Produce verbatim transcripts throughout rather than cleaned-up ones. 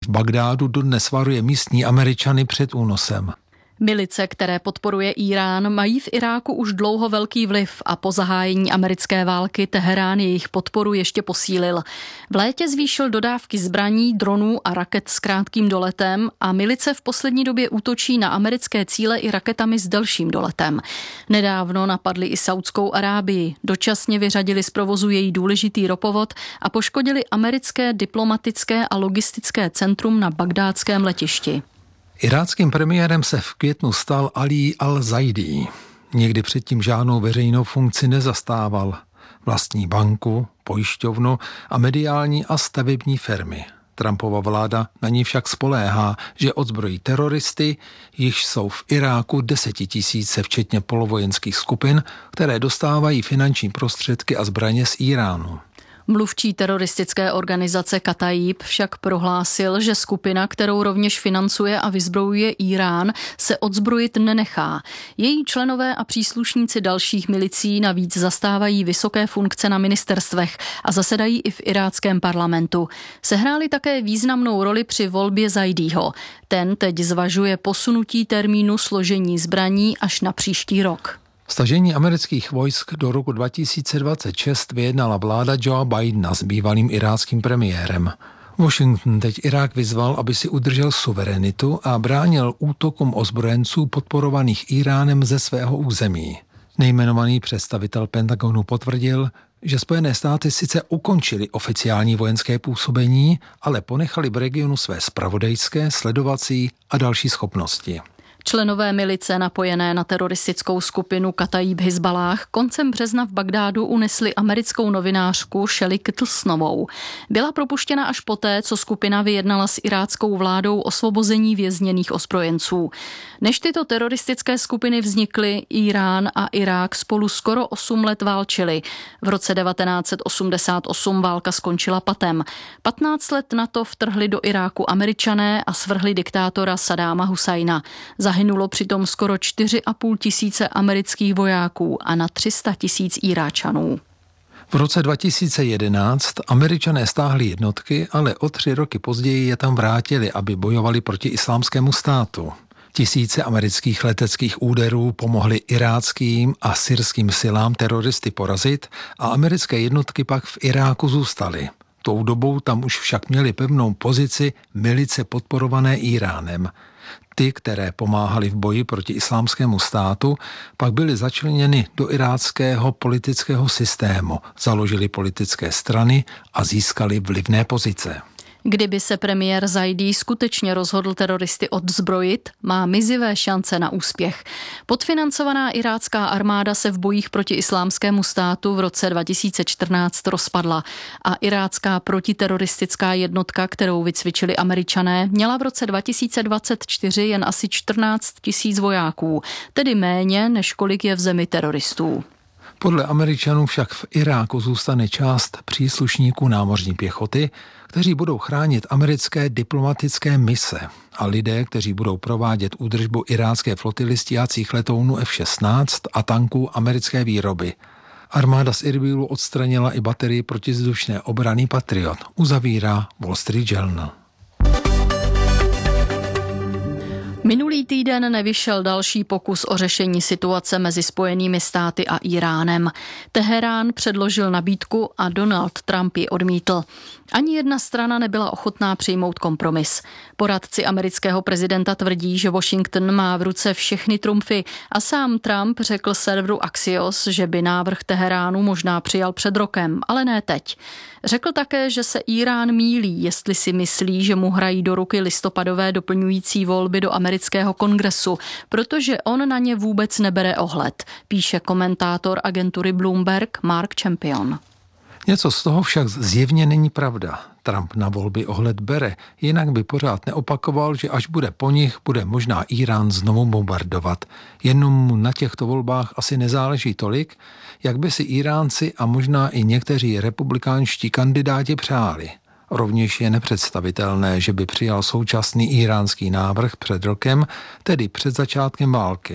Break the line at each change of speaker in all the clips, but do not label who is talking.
v Bagdádu dodnes varuje místní Američany před únosem.
Milice, které podporuje Írán, mají v Iráku už dlouho velký vliv a po zahájení americké války Teherán jejich podporu ještě posílil. V létě zvýšil dodávky zbraní, dronů a raket s krátkým doletem a milice v poslední době útočí na americké cíle i raketami s delším doletem. Nedávno napadli i Saudskou Arábii, dočasně vyřadili z provozu její důležitý ropovod a poškodili americké diplomatické a logistické centrum na bagdátském letišti.
Iráckým premiérem se v květnu stal Ali al-Zaidi. Nikdy předtím žádnou veřejnou funkci nezastával. Vlastní banku, pojišťovnu a mediální a stavební firmy. Trumpova vláda na ní však spoléhá, že odzbrojí teroristy, již jsou v Iráku desetitisíce, včetně polovojenských skupin, které dostávají finanční prostředky a zbraně z Iránu.
Mluvčí teroristické organizace Kataib však prohlásil, že skupina, kterou rovněž financuje a vyzbrojuje Írán, se odzbrojit nenechá. Její členové a příslušníci dalších milicí navíc zastávají vysoké funkce na ministerstvech a zasedají i v iráckém parlamentu. Sehráli také významnou roli při volbě Zaidího. Ten teď zvažuje posunutí termínu složení zbraní až na příští rok.
Stažení amerických vojsk do roku dva tisíce dvacet šest vyjednala vláda Joea Bidena s bývalým iráckým premiérem. Washington teď Irák vyzval, aby si udržel suverenitu a bránil útokům ozbrojenců podporovaných Iránem ze svého území. Nejmenovaný představitel Pentagonu potvrdil, že Spojené státy sice ukončily oficiální vojenské působení, ale ponechali v regionu své zpravodajské, sledovací a další schopnosti.
Členové milice napojené na teroristickou skupinu Kataib Hizballáh koncem března v Bagdádu unesli americkou novinářku Shelley Kittlesnovou. Byla propuštěna až poté, co skupina vyjednala s iráckou vládou osvobození vězněných ozbrojenců. Než tyto teroristické skupiny vznikly, Irán a Irák spolu skoro osm let válčili. V roce devatenáct set osmdesát osm válka skončila patem. patnáct let na to vtrhli do Iráku Američané a svrhli diktátora Saddáma Husajna. Zahynulo přitom skoro čtyři a půl tisíce amerických vojáků a na tři sta tisíc Iráčanů.
V roce dva tisíce jedenáct Američané stáhli jednotky, ale o tři roky později je tam vrátili, aby bojovali proti islámskému státu. Tisíce amerických leteckých úderů pomohly iráckým a syrským silám teroristy porazit a americké jednotky pak v Iráku zůstaly. Tou dobou tam už však měli pevnou pozici milice podporované Iránem. Ty, které pomáhaly v boji proti islámskému státu, pak byly začleněny do iráckého politického systému, založili politické strany a získali vlivné pozice.
Kdyby se premiér Zaidí skutečně rozhodl teroristy odzbrojit, má mizivé šance na úspěch. Podfinancovaná irácká armáda se v bojích proti islámskému státu v roce dva tisíce čtrnáct rozpadla a irácká protiteroristická jednotka, kterou vycvičili Američané, měla v roce dva tisíce dvacet čtyři jen asi čtrnáct tisíc vojáků, tedy méně, než kolik je v zemi teroristů.
Podle Američanů však v Iráku zůstane část příslušníků námořní pěchoty, kteří budou chránit americké diplomatické mise a lidé, kteří budou provádět údržbu irácké flotily stíhacích letounů F šestnáct a tanků americké výroby. Armáda z Irbílu odstranila i baterii protizdušné obrany Patriot, uzavírá Wall Street Journal.
Minulý týden nevyšel další pokus o řešení situace mezi Spojenými státy a Íránem. Teherán předložil nabídku a Donald Trump ji odmítl. Ani jedna strana nebyla ochotná přijmout kompromis. Poradci amerického prezidenta tvrdí, že Washington má v ruce všechny trumfy a sám Trump řekl serveru Axios, že by návrh Teheránu možná přijal před rokem, ale ne teď. Řekl také, že se Írán mýlí, jestli si myslí, že mu hrají do ruky listopadové doplňující volby do amerického kongresu, protože on na ně vůbec nebere ohled, píše komentátor agentury Bloomberg Mark Champion.
Něco z toho však zjevně není pravda. Trump na volby ohled bere, jinak by pořád neopakoval, že až bude po nich, bude možná Írán znovu bombardovat. Jenom mu na těchto volbách asi nezáleží tolik, jak by si Íránci a možná i někteří republikánští kandidáti přáli. Rovněž je nepředstavitelné, že by přijal současný íránský návrh před rokem, tedy před začátkem války.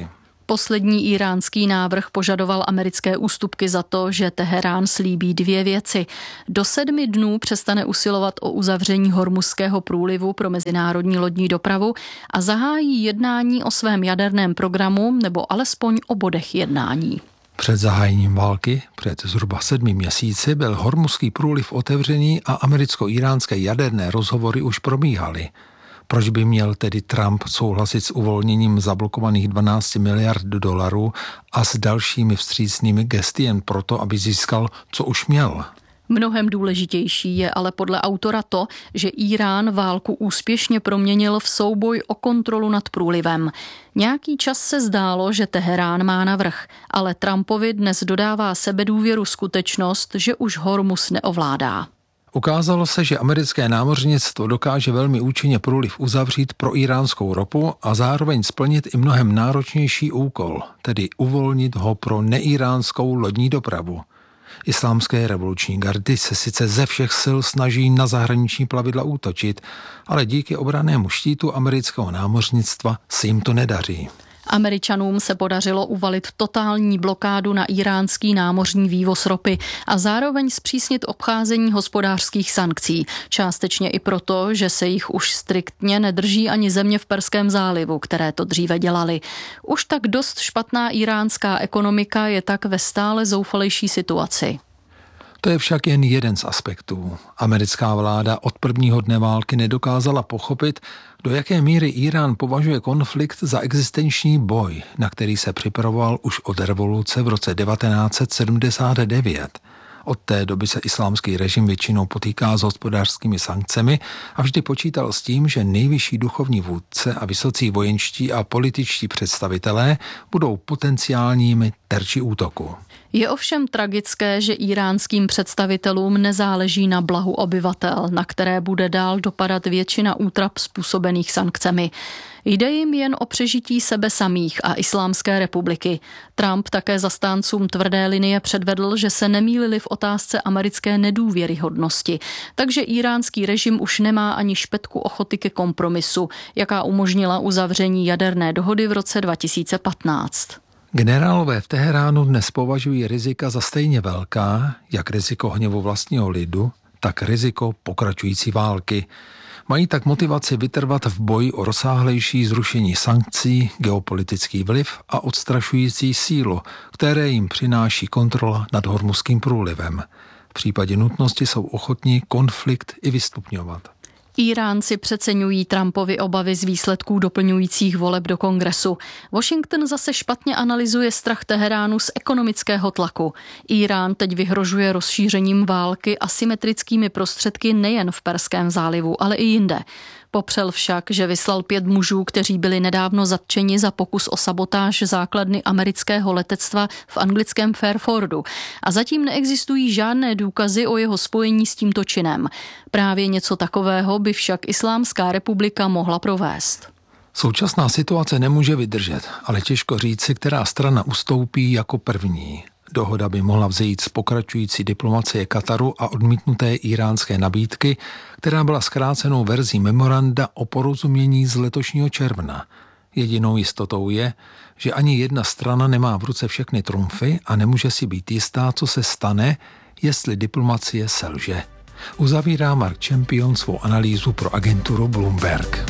Poslední íránský návrh požadoval americké ústupky za to, že Teherán slíbí dvě věci. Do sedmi dnů přestane usilovat o uzavření Hormuzského průlivu pro mezinárodní lodní dopravu a zahájí jednání o svém jaderném programu nebo alespoň o bodech jednání.
Před zahájením války, před zhruba sedmi měsíci, byl Hormuzský průliv otevřený a americko-íránské jaderné rozhovory už probíhaly. Proč by měl tedy Trump souhlasit s uvolněním zablokovaných dvanáct miliard dolarů a s dalšími vstřícnými gesty jen proto, aby získal, co už měl?
Mnohem důležitější je ale podle autora to, že Írán válku úspěšně proměnil v souboj o kontrolu nad průlivem. Nějaký čas se zdálo, že Teherán má navrch, ale Trumpovi dnes dodává sebedůvěru skutečnost, že už Hormuz neovládá.
Ukázalo se, že americké námořnictvo dokáže velmi účinně průliv uzavřít pro iránskou ropu a zároveň splnit i mnohem náročnější úkol, tedy uvolnit ho pro neíránskou lodní dopravu. Islámské revoluční gardy se sice ze všech sil snaží na zahraniční plavidla útočit, ale díky obrannému štítu amerického námořnictva se jim to nedaří.
Američanům se podařilo uvalit totální blokádu na íránský námořní vývoz ropy a zároveň zpřísnit obcházení hospodářských sankcí. Částečně i proto, že se jich už striktně nedrží ani země v Perském zálivu, které to dříve dělaly. Už tak dost špatná iránská ekonomika je tak ve stále zoufalejší situaci.
To je však jen jeden z aspektů. Americká vláda od prvního dne války nedokázala pochopit, do jaké míry Irán považuje konflikt za existenční boj, na který se připravoval už od revoluce v roce devatenáct set sedmdesát devět. Od té doby se islámský režim většinou potýká s hospodářskými sankcemi a vždy počítal s tím, že nejvyšší duchovní vůdce a vysocí vojenští a političtí představitelé budou potenciálními terči útoku.
Je ovšem tragické, že íránským představitelům nezáleží na blahu obyvatel, na které bude dál dopadat většina útrap způsobených sankcemi. Jde jim jen o přežití sebe samých a Islámské republiky. Trump také zastáncům tvrdé linie předvedl, že se nemýlili v otázce americké nedůvěryhodnosti, takže íránský režim už nemá ani špetku ochoty ke kompromisu, jaká umožnila uzavření jaderné dohody v roce dva tisíce patnáct.
Generálové v Teheránu dnes považují rizika za stejně velká, jak riziko hněvu vlastního lidu, tak riziko pokračující války. Mají tak motivaci vytrvat v boji o rozsáhlejší zrušení sankcí, geopolitický vliv a odstrašující sílu, které jim přináší kontrola nad Hormuzským průlivem. V případě nutnosti jsou ochotní konflikt i vystupňovat.
Íránci přeceňují Trumpovy obavy z výsledků doplňujících voleb do kongresu. Washington zase špatně analyzuje strach Teheránu z ekonomického tlaku. Írán teď vyhrožuje rozšířením války asymetrickými prostředky nejen v Perském zálivu, ale i jinde. Popřel však, že vyslal pět mužů, kteří byli nedávno zatčeni za pokus o sabotáž základny amerického letectva v anglickém Fairfordu. A zatím neexistují žádné důkazy o jeho spojení s tímto činem. Právě něco takového by však Islámská republika mohla provést.
Současná situace nemůže vydržet, ale těžko říci, která strana ustoupí jako první. Dohoda by mohla vzejít z pokračující diplomacie Kataru a odmítnuté iránské nabídky, která byla zkrácenou verzí memoranda o porozumění z letošního června. Jedinou jistotou je, že ani jedna strana nemá v ruce všechny trumfy a nemůže si být jistá, co se stane, jestli diplomacie selže. Uzavírá Mark Champion svou analýzu pro agenturu Bloomberg.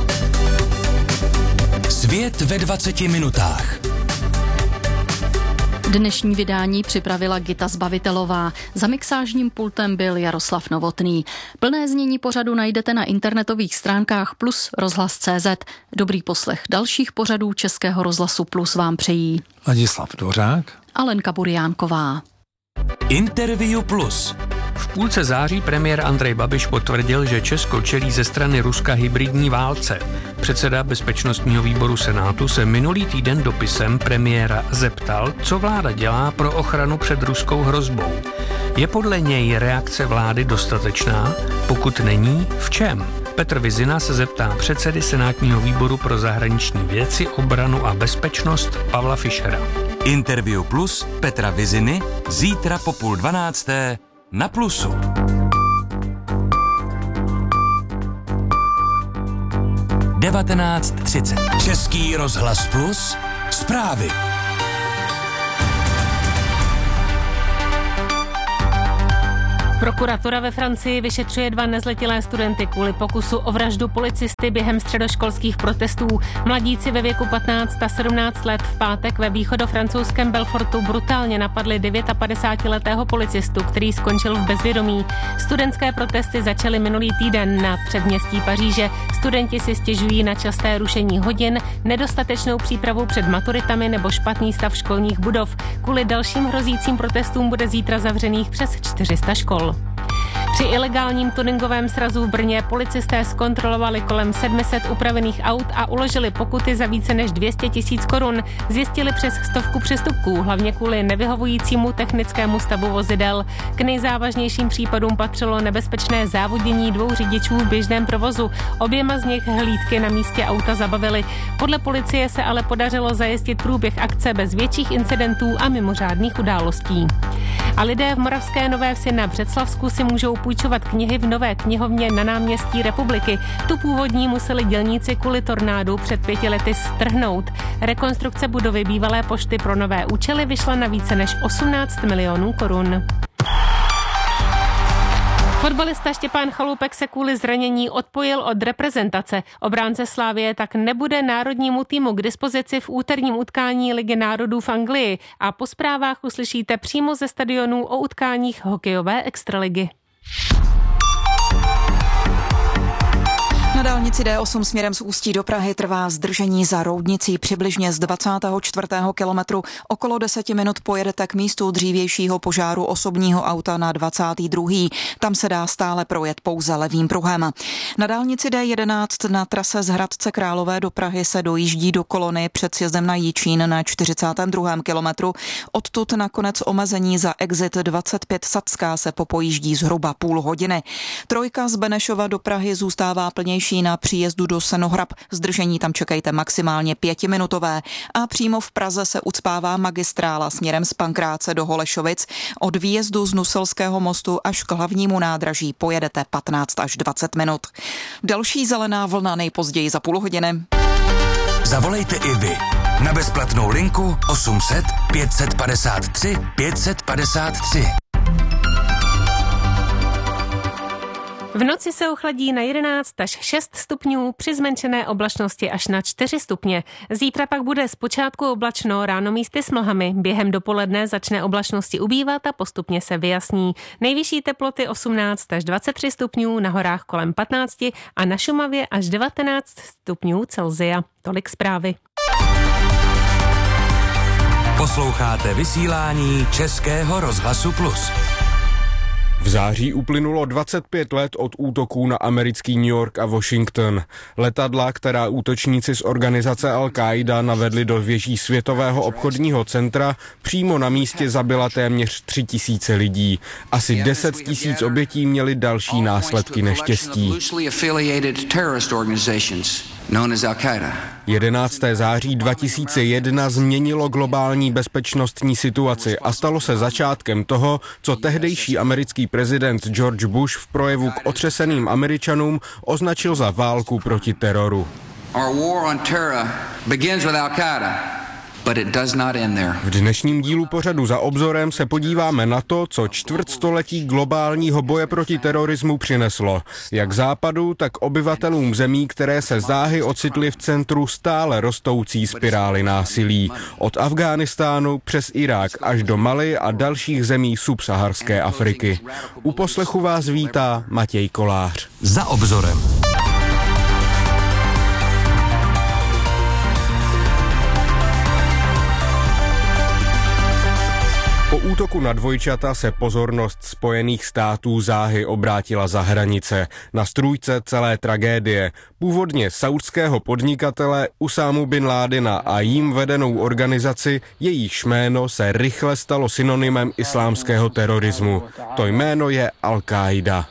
Svět ve dvaceti minutách.
Dnešní vydání připravila Gita Zbavitelová. Za mixážním pultem byl Jaroslav Novotný. Plné znění pořadu najdete na internetových stránkách Plus rozhlas tečka cé zet. Dobrý poslech dalších pořadů Českého rozhlasu Plus vám přejí
Ladislav Dvořák
a Lenka Buriánková.
Interview Plus.
V půlce září premiér Andrej Babiš potvrdil, že Česko čelí ze strany Ruska hybridní válce. Předseda bezpečnostního výboru Senátu se minulý týden dopisem premiéra zeptal, co vláda dělá pro ochranu před ruskou hrozbou. Je podle něj reakce vlády dostatečná? Pokud není, v čem? Petr Vizina se zeptá předsedy Senátního výboru pro zahraniční věci, obranu a bezpečnost Pavla Fischera.
Interview Plus Petra Viziny zítra po půl dvanácté na Plusu. devatenáct třicet. Český rozhlas Plus, zprávy.
Prokuratura ve Francii vyšetřuje dva nezletilé studenty kvůli pokusu o vraždu policisty během středoškolských protestů. Mladíci ve věku patnáct a sedmnáct let v pátek ve východofrancouzském Belfortu brutálně napadli devětapadesátiletého policistu, který skončil v bezvědomí. Studentské protesty začaly minulý týden na předměstí Paříže. Studenti si stěžují na časté rušení hodin, nedostatečnou přípravu před maturitami nebo špatný stav školních budov. Kvůli dalším hrozícím protestům bude zítra zavřených přes čtyři sta škol. Při ilegálním tuningovém srazu v Brně policisté zkontrolovali kolem sedm set upravených aut a uložili pokuty za více než dvě stě tisíc korun. Zjistili přes stovku přestupků, hlavně kvůli nevyhovujícímu technickému stavu vozidel. K nejzávažnějším případům patřilo nebezpečné závodění dvou řidičů v běžném provozu. Oběma z nich hlídky na místě auta zabavily. Podle policie se ale podařilo zajistit průběh akce bez větších incidentů a mimořádných událostí. A lidé v Moravské Nové Vsi na Břeclavsku si můžou půjčovat knihy v nové knihovně na náměstí Republiky. Tu původní museli dělníci kvůli tornádu před pěti lety strhnout. Rekonstrukce budovy bývalé pošty pro nové účely vyšla na více než osmnáct milionů korun. Fotbalista Štěpán Chalupek se kvůli zranění odpojil od reprezentace. Obránce Slavie tak nebude národnímu týmu k dispozici v úterním utkání Ligy národů v Anglii a po zprávách uslyšíte přímo ze stadionů o utkáních hokejové extraligy.
Na dálnici D osm směrem z Ústí do Prahy trvá zdržení za Roudnicí přibližně z dvacátého čtvrtého kilometru. Okolo deseti minut pojedete k místu dřívějšího požáru osobního auta na dvacátý druhý Tam se dá stále projet pouze levým pruhem. Na dálnici D jedenáct na trase z Hradce Králové do Prahy se dojíždí do kolony před sjezdem na Jičín na čtyřicátém druhém kilometru. Odtud nakonec omezení za exit dvacet pět Sacká se popojíždí zhruba půl hodiny. Trojka z Benešova do Prahy zůstává plnější na příjezdu do Senohrab. Zdržení tam čekejte maximálně pětiminutové. A přímo v Praze se ucpává magistrála směrem z Pankráce do Holešovic. Od výjezdu z Nuselského mostu až k hlavnímu nádraží pojedete patnáct až dvacet minut. Další zelená vlna nejpozději za půl hodiny.
Zavolejte i vy na bezplatnou linku osm set pět set padesát tři pět set padesát tři.
V noci se ochladí na jedenáct až šest stupňů, při zmenšené oblačnosti až na čtyři stupně. Zítra pak bude zpočátku oblačno, ráno místy s mlhami. Během dopoledne začne oblačnosti ubývat a postupně se vyjasní. Nejvyšší teploty osmnáct až dvacet tři stupňů, na horách kolem patnáct a na Šumavě až devatenáct stupňů Celsia. Tolik zprávy.
Posloucháte vysílání Českého rozhlasu Plus.
V září uplynulo dvacet pět let od útoků na americký New York a Washington. Letadla, která útočníci z organizace Al-Qaida navedli do věží Světového obchodního centra, přímo na místě zabila téměř tři tisíce lidí. Asi deset tisíc obětí měly další následky neštěstí. jedenáctého září dva tisíce jedna změnilo globální bezpečnostní situaci a stalo se začátkem toho, co tehdejší americký prezident George Bush v projevu k otřeseným Američanům označil za válku proti teroru. Our war on terror begins with Al-Qaida. But it does not end there. V dnešním dílu pořadu Za obzorem se podíváme na to, co čtvrtstoletí globálního boje proti terorismu přineslo. Jak západu, tak obyvatelům zemí, které se záhy ocitly v centru stále rostoucí spirály násilí. Od Afghánistánu přes Irák až do Mali a dalších zemí subsaharské Afriky. U poslechu vás vítá Matěj Kolář.
Za obzorem.
Po útoku na dvojčata se pozornost Spojených států záhy obrátila za hranice. Na strůjce celé tragédie. Původně saudského podnikatele Usámu bin Ládina a jím vedenou organizaci, jejíž jméno se rychle stalo synonymem islámského terorismu. To jméno je Al-Qaida.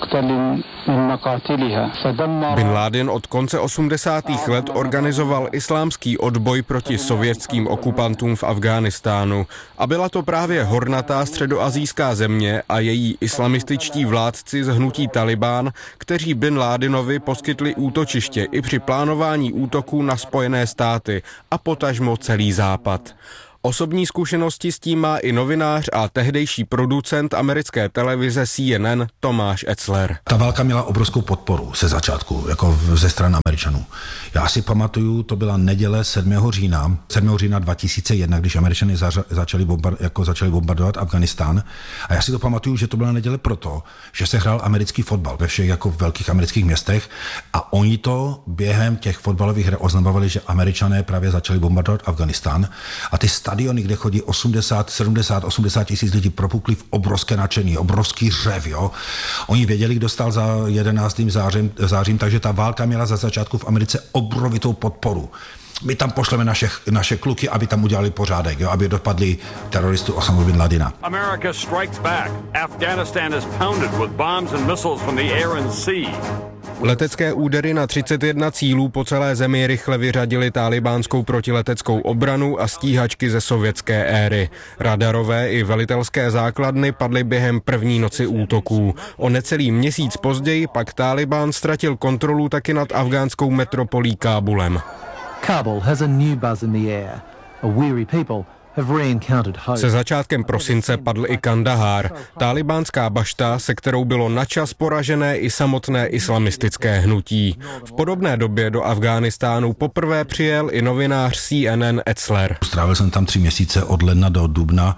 Bin Ládin od konce osmdesátých let organizoval islámský odboj proti sovětským okupantům v Afghánistánu. A byla to právě horná hornatá středoasijská země a její islamističtí vládci z hnutí Talibán, kteří Bin Ládinovi poskytli útočiště i při plánování útoků na Spojené státy a potažmo celý Západ. Osobní zkušenosti s tím má i novinář a tehdejší producent americké televize C N N Tomáš Etzler.
Ta válka měla obrovskou podporu se začátku, jako ze strany Američanů. Já si pamatuju, to byla neděle sedmého října, sedmého října dva tisíce jedna, když Američané zařa, začali, bombard, jako začali bombardovat Afganistán. A já si to pamatuju, že to byla neděle proto, že se hrál americký fotbal ve všech jako velkých amerických městech a oni to během těch fotbalových her oznamovali, že Američané právě začali bombardovat Afganistán a ty stadiony, kde chodí osmdesát, sedmdesát, osmdesát tisíc lidí, propukli v obrovské nadšení, obrovský řev, jo. Oni věděli, kdo stál za jedenáctým zářím, zářím, takže ta válka měla za začátku v Americe obrovitou podporu. My tam pošleme naše, naše kluky, aby tam udělali pořádek, jo, aby dopadli teroristů Osama bin Ladina.
America strikes back. Afghanistan is pounded with bombs and missiles from the air and sea.
Letecké údery na třicet jedna cílů po celé zemi rychle vyřadily tálibánskou protileteckou obranu a stíhačky ze sovětské éry. Radarové i velitelské základny padly během první noci útoků. O necelý měsíc později pak Tálibán ztratil kontrolu taky nad afgánskou metropolí Kábulem.
Kabul has a new buzz in the air. A weary people have re-encountered hope.
Se začátkem prosince padl i Kandahár, tálibánská bašta, se kterou bylo načas poražené i samotné islamistické hnutí. V podobné době do Afghánistánu poprvé přijel i novinář C N N Etzler.
Strávil jsem tam tři měsíce od ledna do dubna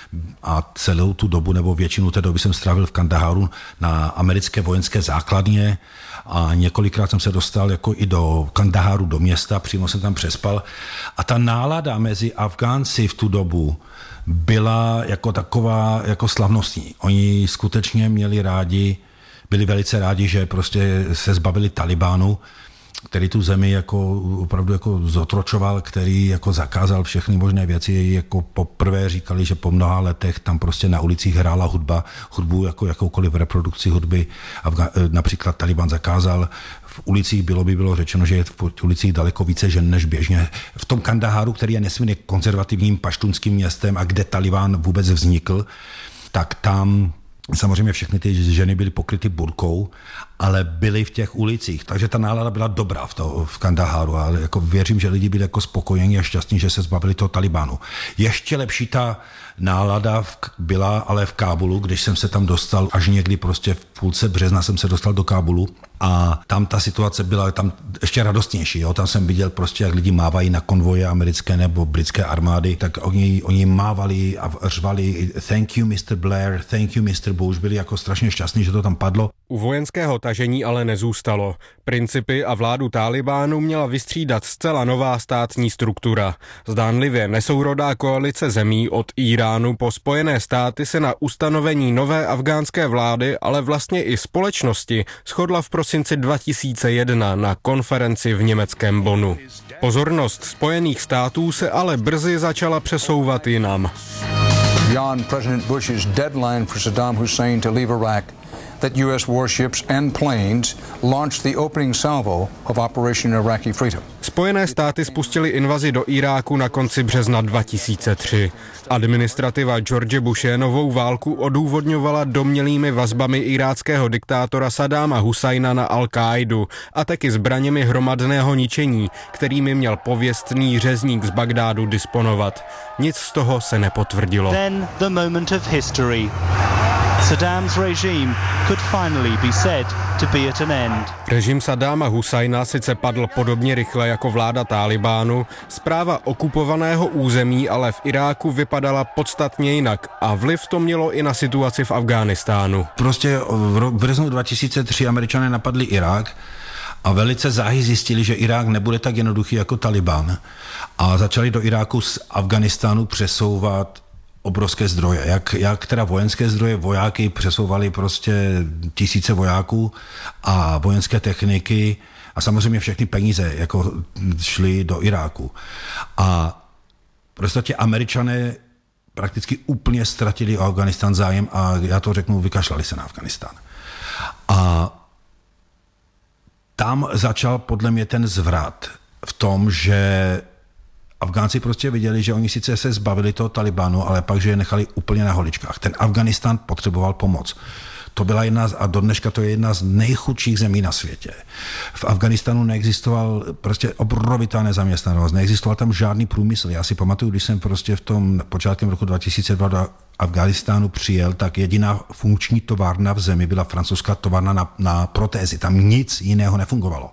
a celou tu dobu, nebo většinu té doby jsem strávil v Kandaháru na americké vojenské základně a několikrát jsem se dostal jako i do Kandaháru, do města, přímo jsem tam přespal a ta nálada mezi Afgánci v tu dobu byla jako taková jako slavnostní. Oni skutečně měli rádi, byli velice rádi, že prostě se zbavili Talibánu, který tu zemi jako opravdu jako zotročoval, který jako zakázal všechny možné věci, jako poprvé říkali, že po mnoha letech tam prostě na ulicích hrála hudba, hudbu jako jakoukoliv reprodukci hudby. Afga- například Taliban zakázal, v ulicích bylo by bylo řečeno, že je v ulicích daleko více žen než běžně. V tom Kandaháru, který je nesmírně konzervativním paštunským městem a kde Taliban vůbec vznikl, tak tam samozřejmě všechny ty ženy byly pokryty burkou, ale byly v těch ulicích, takže ta nálada byla dobrá v, to, v Kandaháru, ale jako věřím, že lidi byli jako spokojení a šťastní, že se zbavili toho Talibánu. Ještě lepší ta nálada v, byla ale v Kábulu, když jsem se tam dostal, až někdy prostě v půlce března jsem se dostal do Kábulu a tam ta situace byla tam ještě radostnější, jo? Tam jsem viděl prostě, jak lidi mávají na konvoje americké nebo britské armády, tak oni, oni mávali a řvali thank you mister Blair, thank you mister Bush, byli jako strašně šťastní, že to tam padlo.
U vojenského tažení ale nezůstalo. Principy a vládu Tálibánu měla vystřídat zcela nová státní struktura. Zdánlivě nesourodá koalice zemí od Íránu po Spojené státy se na ustanovení nové afgánské vlády, ale vlastně i společnosti shodla v prosinci dva tisíce jedna na konferenci v německém Bonnu. Pozornost Spojených států se ale brzy začala přesouvat jinam.
Beyond President Bush's deadline for Saddam Hussein to leave Iraq, that U S warships and planes launched the opening salvo of Operation Iraqi Freedom.
Spojené státy spustily invazi do Iráku na konci března dva tisíce tři. Administrativa George Bushe novou válku odůvodňovala domnělými vazbami iráckého diktátora Saddáma Husajna na Al-Káidu a taky zbraněmi hromadného ničení, kterými měl pověstný řezník z Bagdádu disponovat. Nic z toho se nepotvrdilo.
Then the moment of history. Saddam's regime could finally be said to be at an end.
Režim Saddáma Husajna sice padl podobně rychle jako vláda Tálibánu, správa okupovaného území ale v Iráku vypadala podstatně jinak a vliv to mělo i na situaci v Afghánistánu.
Prostě v březnu dva tisíce tři Američané napadli Irák a velice záhy zjistili, že Irák nebude tak jednoduchý jako Taliban a začali do Iráku z Afghánistánu přesouvat obrovské zdroje, jak, jak teda vojenské zdroje, vojáky přesouvali prostě tisíce vojáků a vojenské techniky a samozřejmě všechny peníze jako šly do Iráku. A prostě Američané prakticky úplně ztratili o Afghánistán zájem a já to řeknu, vykašlali se na Afghánistán. A tam začal podle mě ten zvrat v tom, že Afgánci prostě viděli, že oni sice se zbavili toho Talibánu, ale pak, že je nechali úplně na holičkách. Ten Afganistán potřeboval pomoc. To byla jedna z, a do dneška to je jedna z nejchudších zemí na světě. V Afganistanu neexistoval prostě obrovitá nezaměstnanost, neexistoval tam žádný průmysl. Já si pamatuju, když jsem prostě v tom počátkem roku dva tisíce dva do Afghánistánu přijel, tak jediná funkční továrna v zemi byla francouzská továrna na, na protézy. Tam nic jiného nefungovalo.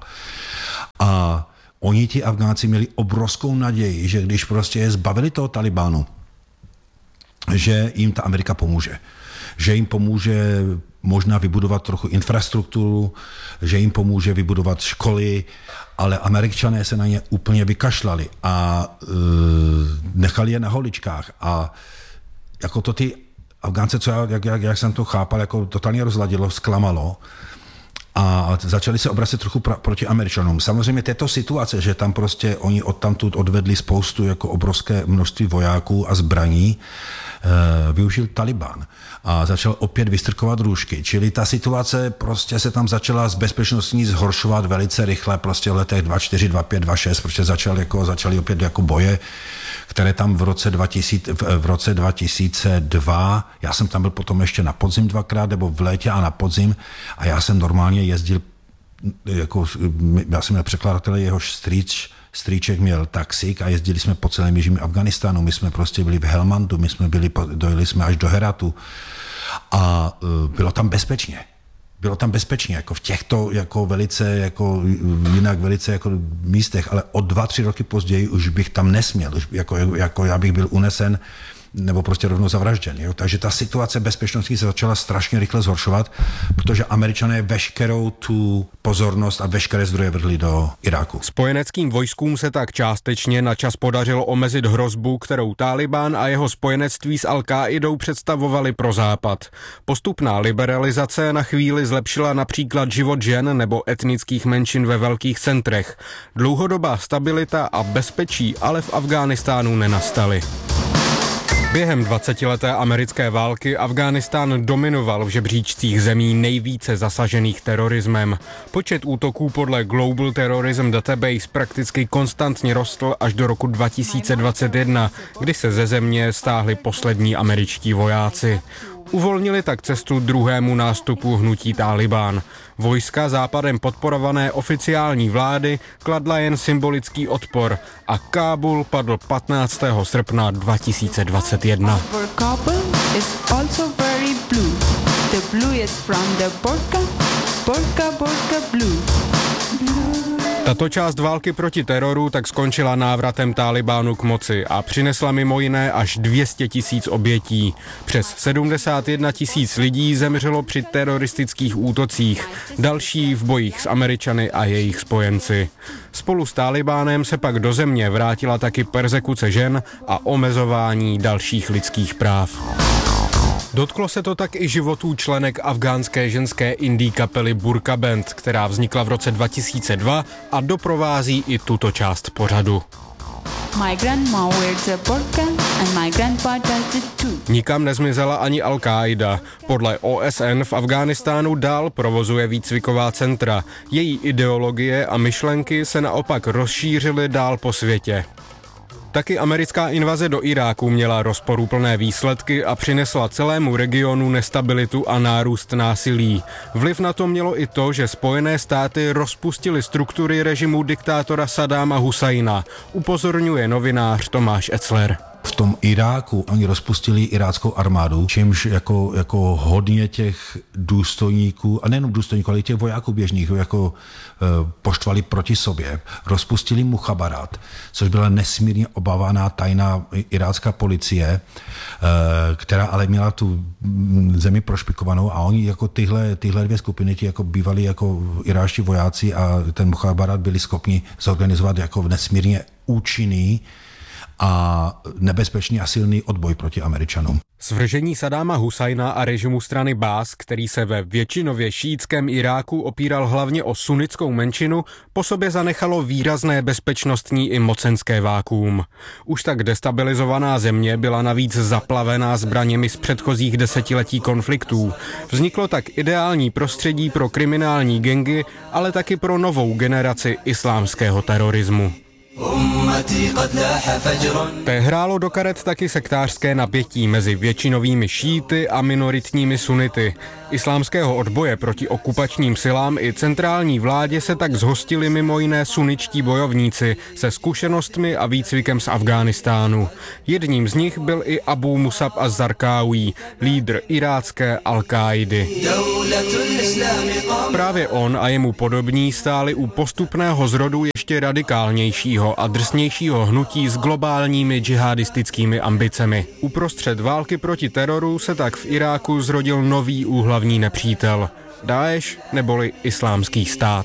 A oni, ti Afgánci, měli obrovskou naději, že když prostě je zbavili toho Talibánu, že jim ta Amerika pomůže. Že jim pomůže možná vybudovat trochu infrastrukturu, že jim pomůže vybudovat školy, ale Američané se na ně úplně vykašlali a e, nechali je na holičkách. A jako to ty Afgánce, co já, jak, jak, jak jsem to chápal, jako totálně rozladilo, zklamalo. A začali se obracet trochu pra, proti Američanům. Samozřejmě této situace, že tam prostě oni odtamtud odvedli spoustu jako obrovské množství vojáků a zbraní, e, využil Taliban a začal opět vystrkovat růžky. Čili ta situace prostě se tam začala z bezpečnostní zhoršovat velice rychle, prostě v letech dva čtyři, dva pět, dva šest, prostě začal jako, začaly opět jako boje, které tam v roce, dva tisíce, v roce dva tisíce dva, já jsem tam byl potom ještě na podzim dvakrát, nebo v létě a na podzim, a já jsem normálně jezdil, jako, já jsem měl překladatele, jehož strýč, strýček měl taxík a jezdili jsme po celém jižním Afganistánu, my jsme prostě byli v Helmandu, my jsme byli, dojeli jsme až do Heratu a bylo tam bezpečně. Bylo tam bezpečně, jako v těchto jako velice, jako jinak velice jako místech, ale o dva, tři roky později už bych tam nesměl, už jako, jako já bych byl unesen nebo prostě rovnou zavražděn. Jo? Takže ta situace bezpečnostní se začala strašně rychle zhoršovat, protože Američané veškerou tu pozornost a veškeré zdroje vrhli do Iráku.
Spojeneckým vojskům se tak částečně na čas podařilo omezit hrozbu, kterou Tálibán a jeho spojenectví s Al-Káidou představovali pro Západ. Postupná liberalizace na chvíli zlepšila například život žen nebo etnických menšin ve velkých centrech. Dlouhodobá stabilita a bezpečí ale v Afghánistánu nenastaly. Během dvacetileté americké války Afghánistán dominoval v žebříčcích zemí nejvíce zasažených terorismem. Počet útoků podle Global Terrorism Database prakticky konstantně rostl až do roku dva tisíce dvacet jedna, kdy se ze země stáhli poslední američtí vojáci. Uvolnili tak cestu druhému nástupu hnutí Tálibán. Vojska západem podporované oficiální vlády kladla jen symbolický odpor a Kábul padl patnáctého srpna dva tisíce dvacet jedna. Tato část války proti teroru tak skončila návratem Tálibánu k moci a přinesla mimo jiné až dvě stě tisíc obětí. Přes sedmdesát jedna tisíc lidí zemřelo při teroristických útocích, další v bojích s Američany a jejich spojenci. Spolu s Tálibánem se pak do země vrátila taky perzekuce žen a omezování dalších lidských práv. Dotklo se to tak i životů členek afgánské ženské indie kapely Burka Band, která vznikla v roce dva tisíce dva a doprovází i tuto část pořadu. My grandma wears a burqa and my grandpa does it too. Nikam nezmizela ani Al-Káida. Podle O S N v Afghánistánu dál provozuje výcviková centra. Její ideologie a myšlenky se naopak rozšířily dál po světě. Taky americká invaze do Iráku měla rozporuplné výsledky a přinesla celému regionu nestabilitu a nárůst násilí. Vliv na to mělo i to, že Spojené státy rozpustily struktury režimu diktátora Saddáma Husajna, upozorňuje novinář Tomáš Etzler.
V tom Iráku oni rozpustili iráckou armádu, čímž jako, jako hodně těch důstojníků, a nejenom důstojníků, ale i těch vojáků běžných, jako e, poštvali proti sobě. Rozpustili Muchabarat, což byla nesmírně obávaná tajná irácká policie, e, která ale měla tu zemi prošpikovanou, a oni jako tyhle, tyhle dvě skupiny, ti jako bývali jako iráčtí vojáci a ten Muchabarat byli schopni zorganizovat jako nesmírně účinný a nebezpečný a silný odboj proti Američanům.
Svržení Saddáma Husajna a režimu strany Bás, který se ve většinově šíitském Iráku opíral hlavně o sunnickou menšinu, po sobě zanechalo výrazné bezpečnostní i mocenské vákuum. Už tak destabilizovaná země byla navíc zaplavená zbraněmi z předchozích desetiletí konfliktů. Vzniklo tak ideální prostředí pro kriminální gangy, ale taky pro novou generaci islámského terorismu. Té hrálo do karet taky sektářské napětí mezi většinovými šíty a minoritními sunity. Islámského odboje proti okupačním silám i centrální vládě se tak zhostili mimo jiné suničtí bojovníci se zkušenostmi a výcvikem z Afghánistánu. Jedním z nich byl i Abu Musab az-Zarqawi, lídr irácké Al-Káidy. Právě on a jemu podobní stáli u postupného zrodu ještě radikálnějšího a drsnějšího hnutí s globálními džihadistickými ambicemi. Uprostřed války proti teroru se tak v Iráku zrodil nový úhlavní nepřítel. Daeš neboli Islámský stát.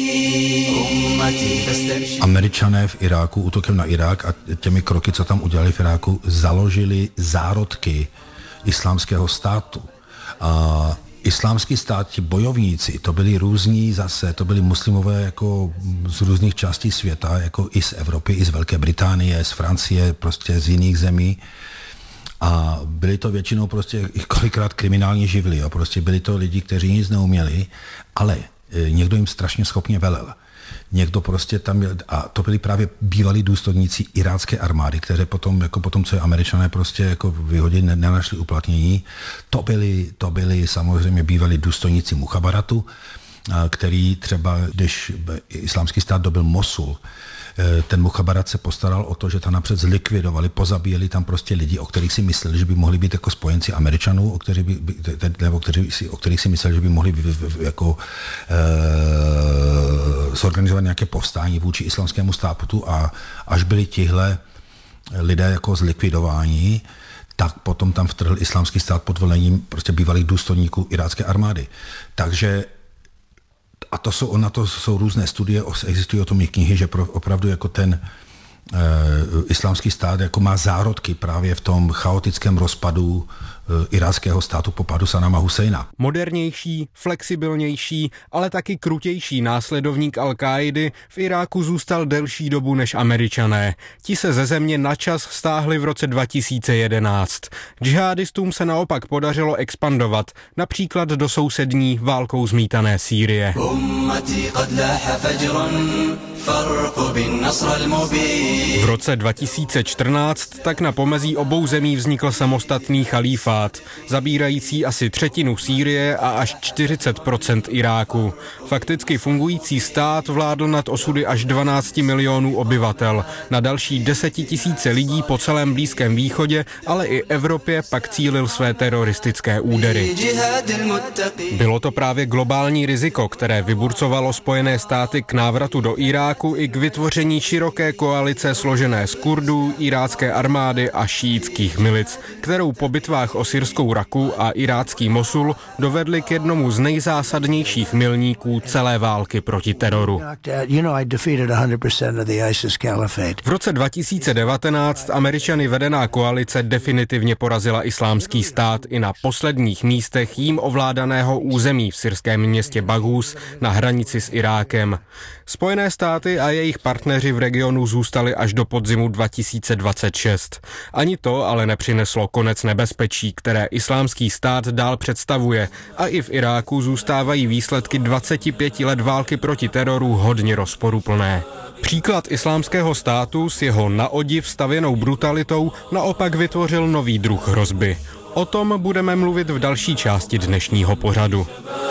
Američané v Iráku útokem na Irák a těmi kroky, co tam udělali v Iráku, založili zárodky Islámského státu. A Islámský stát, ti bojovníci, to byli různí zase, to byli muslimové jako z různých částí světa, jako i z Evropy, i z Velké Británie, z Francie, prostě z jiných zemí. A byli to většinou prostě kolikrát kriminální živly, jo. Prostě byli to lidi, kteří nic neuměli, ale někdo jim strašně schopně velel. Někdo prostě tam měl, a to byli právě bývalí důstojníci irácké armády, kteří potom, jako potom, co je Američané prostě jako vyhodili, nenašli uplatnění. To byli, to byli samozřejmě bývalí důstojníci Muchabaratu, který třeba, když Islámský stát dobil Mosul, ten Muchabarat se postaral o to, že tam napřed zlikvidovali, pozabíjeli tam prostě lidi, o kterých si mysleli, že by mohli být jako spojenci Američanů, o kterých, by, nebo kteří si, o kterých si mysleli, že by mohli jako e, zorganizovat nějaké povstání vůči Islámskému státu, a až byli tihle lidé jako zlikvidováni, tak potom tam vtrhl Islámský stát pod velením prostě bývalých důstojníků irácké armády. Takže a to jsou, na to jsou různé studie, existují o tom i knihy, že pro, opravdu jako ten e, Islámský stát jako má zárodky právě v tom chaotickém rozpadu e, iráckého státu po pádu Saddama Husajna.
Modernější, flexibilnější, ale taky krutější následovník Al-Káidy v Iráku zůstal delší dobu než Američané. Ti se ze země načas stáhli v roce dva tisíce jedenáct. Džihadistům se naopak podařilo expandovat, například do sousední válkou zmítané Sýrie. V roce dva tisíce čtrnáct tak na pomezí obou zemí vznikl samostatný chalífát, zabírající asi třetinu Sýrie a až čtyřicet procent Iráku. Fakticky fungující stát vládl nad osudy až dvanáct milionů obyvatel. Na další desetitisíce lidí po celém Blízkém východě, ale i Evropě pak cílil své teroristické údery. Bylo to právě globální riziko, které vyburcovalo Spojené státy k návratu do Iráku i k vytvoření široké koalice složené z Kurdů, irácké armády a šíitských milic, kterou po bitvách o syrskou Raku a irácký Mosul dovedli k jednomu z nejzásadnějších milníků celé války proti teroru. V roce dva tisíce devatenáct Američany vedená koalice definitivně porazila Islámský stát i na posledních místech jím ovládaného území v syrském městě Baghuz na hranici s Irákem. Spojené státy a jejich partneři v regionu zůstali až do podzimu dva tisíce dvacet šest. Ani to ale nepřineslo konec nebezpečí, které Islámský stát dál představuje, a i v Iráku zůstávají výsledky dvacet pět let války proti teroru hodně rozporuplné. Příklad Islámského státu s jeho na odiv stavěnou brutalitou naopak vytvořil nový druh hrozby. O tom budeme mluvit v další části dnešního pořadu.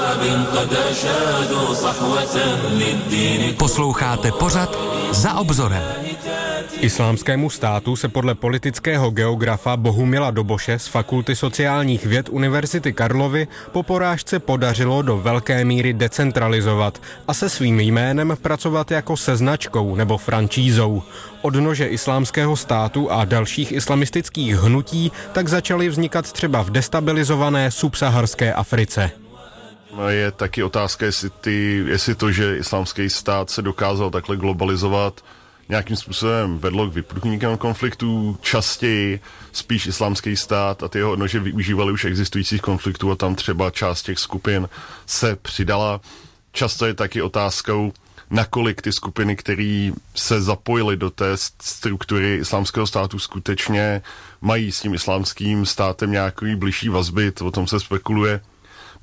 Posloucháte pořad Za obzorem.
Islámskému státu se podle politického geografa Bohumila Doboše z Fakulty sociálních věd Univerzity Karlovy po porážce podařilo do velké míry decentralizovat a se svým jménem pracovat jako se značkou nebo franšízou. Odnože Islámského státu a dalších islamistických hnutí tak začaly vznikat třeba v destabilizované subsaharské Africe.
Je taky otázka, jestli, ty, jestli to, že Islámský stát se dokázal takhle globalizovat, nějakým způsobem vedlo k vypuknutí konfliktů, častěji spíš Islámský stát a ty jeho odnože využívali už existujících konfliktů a tam třeba část těch skupin se přidala. Často je taky otázkou, nakolik ty skupiny, které se zapojily do té struktury Islámského státu, skutečně mají s tím Islámským státem nějaký bližší vazby, o tom se spekuluje.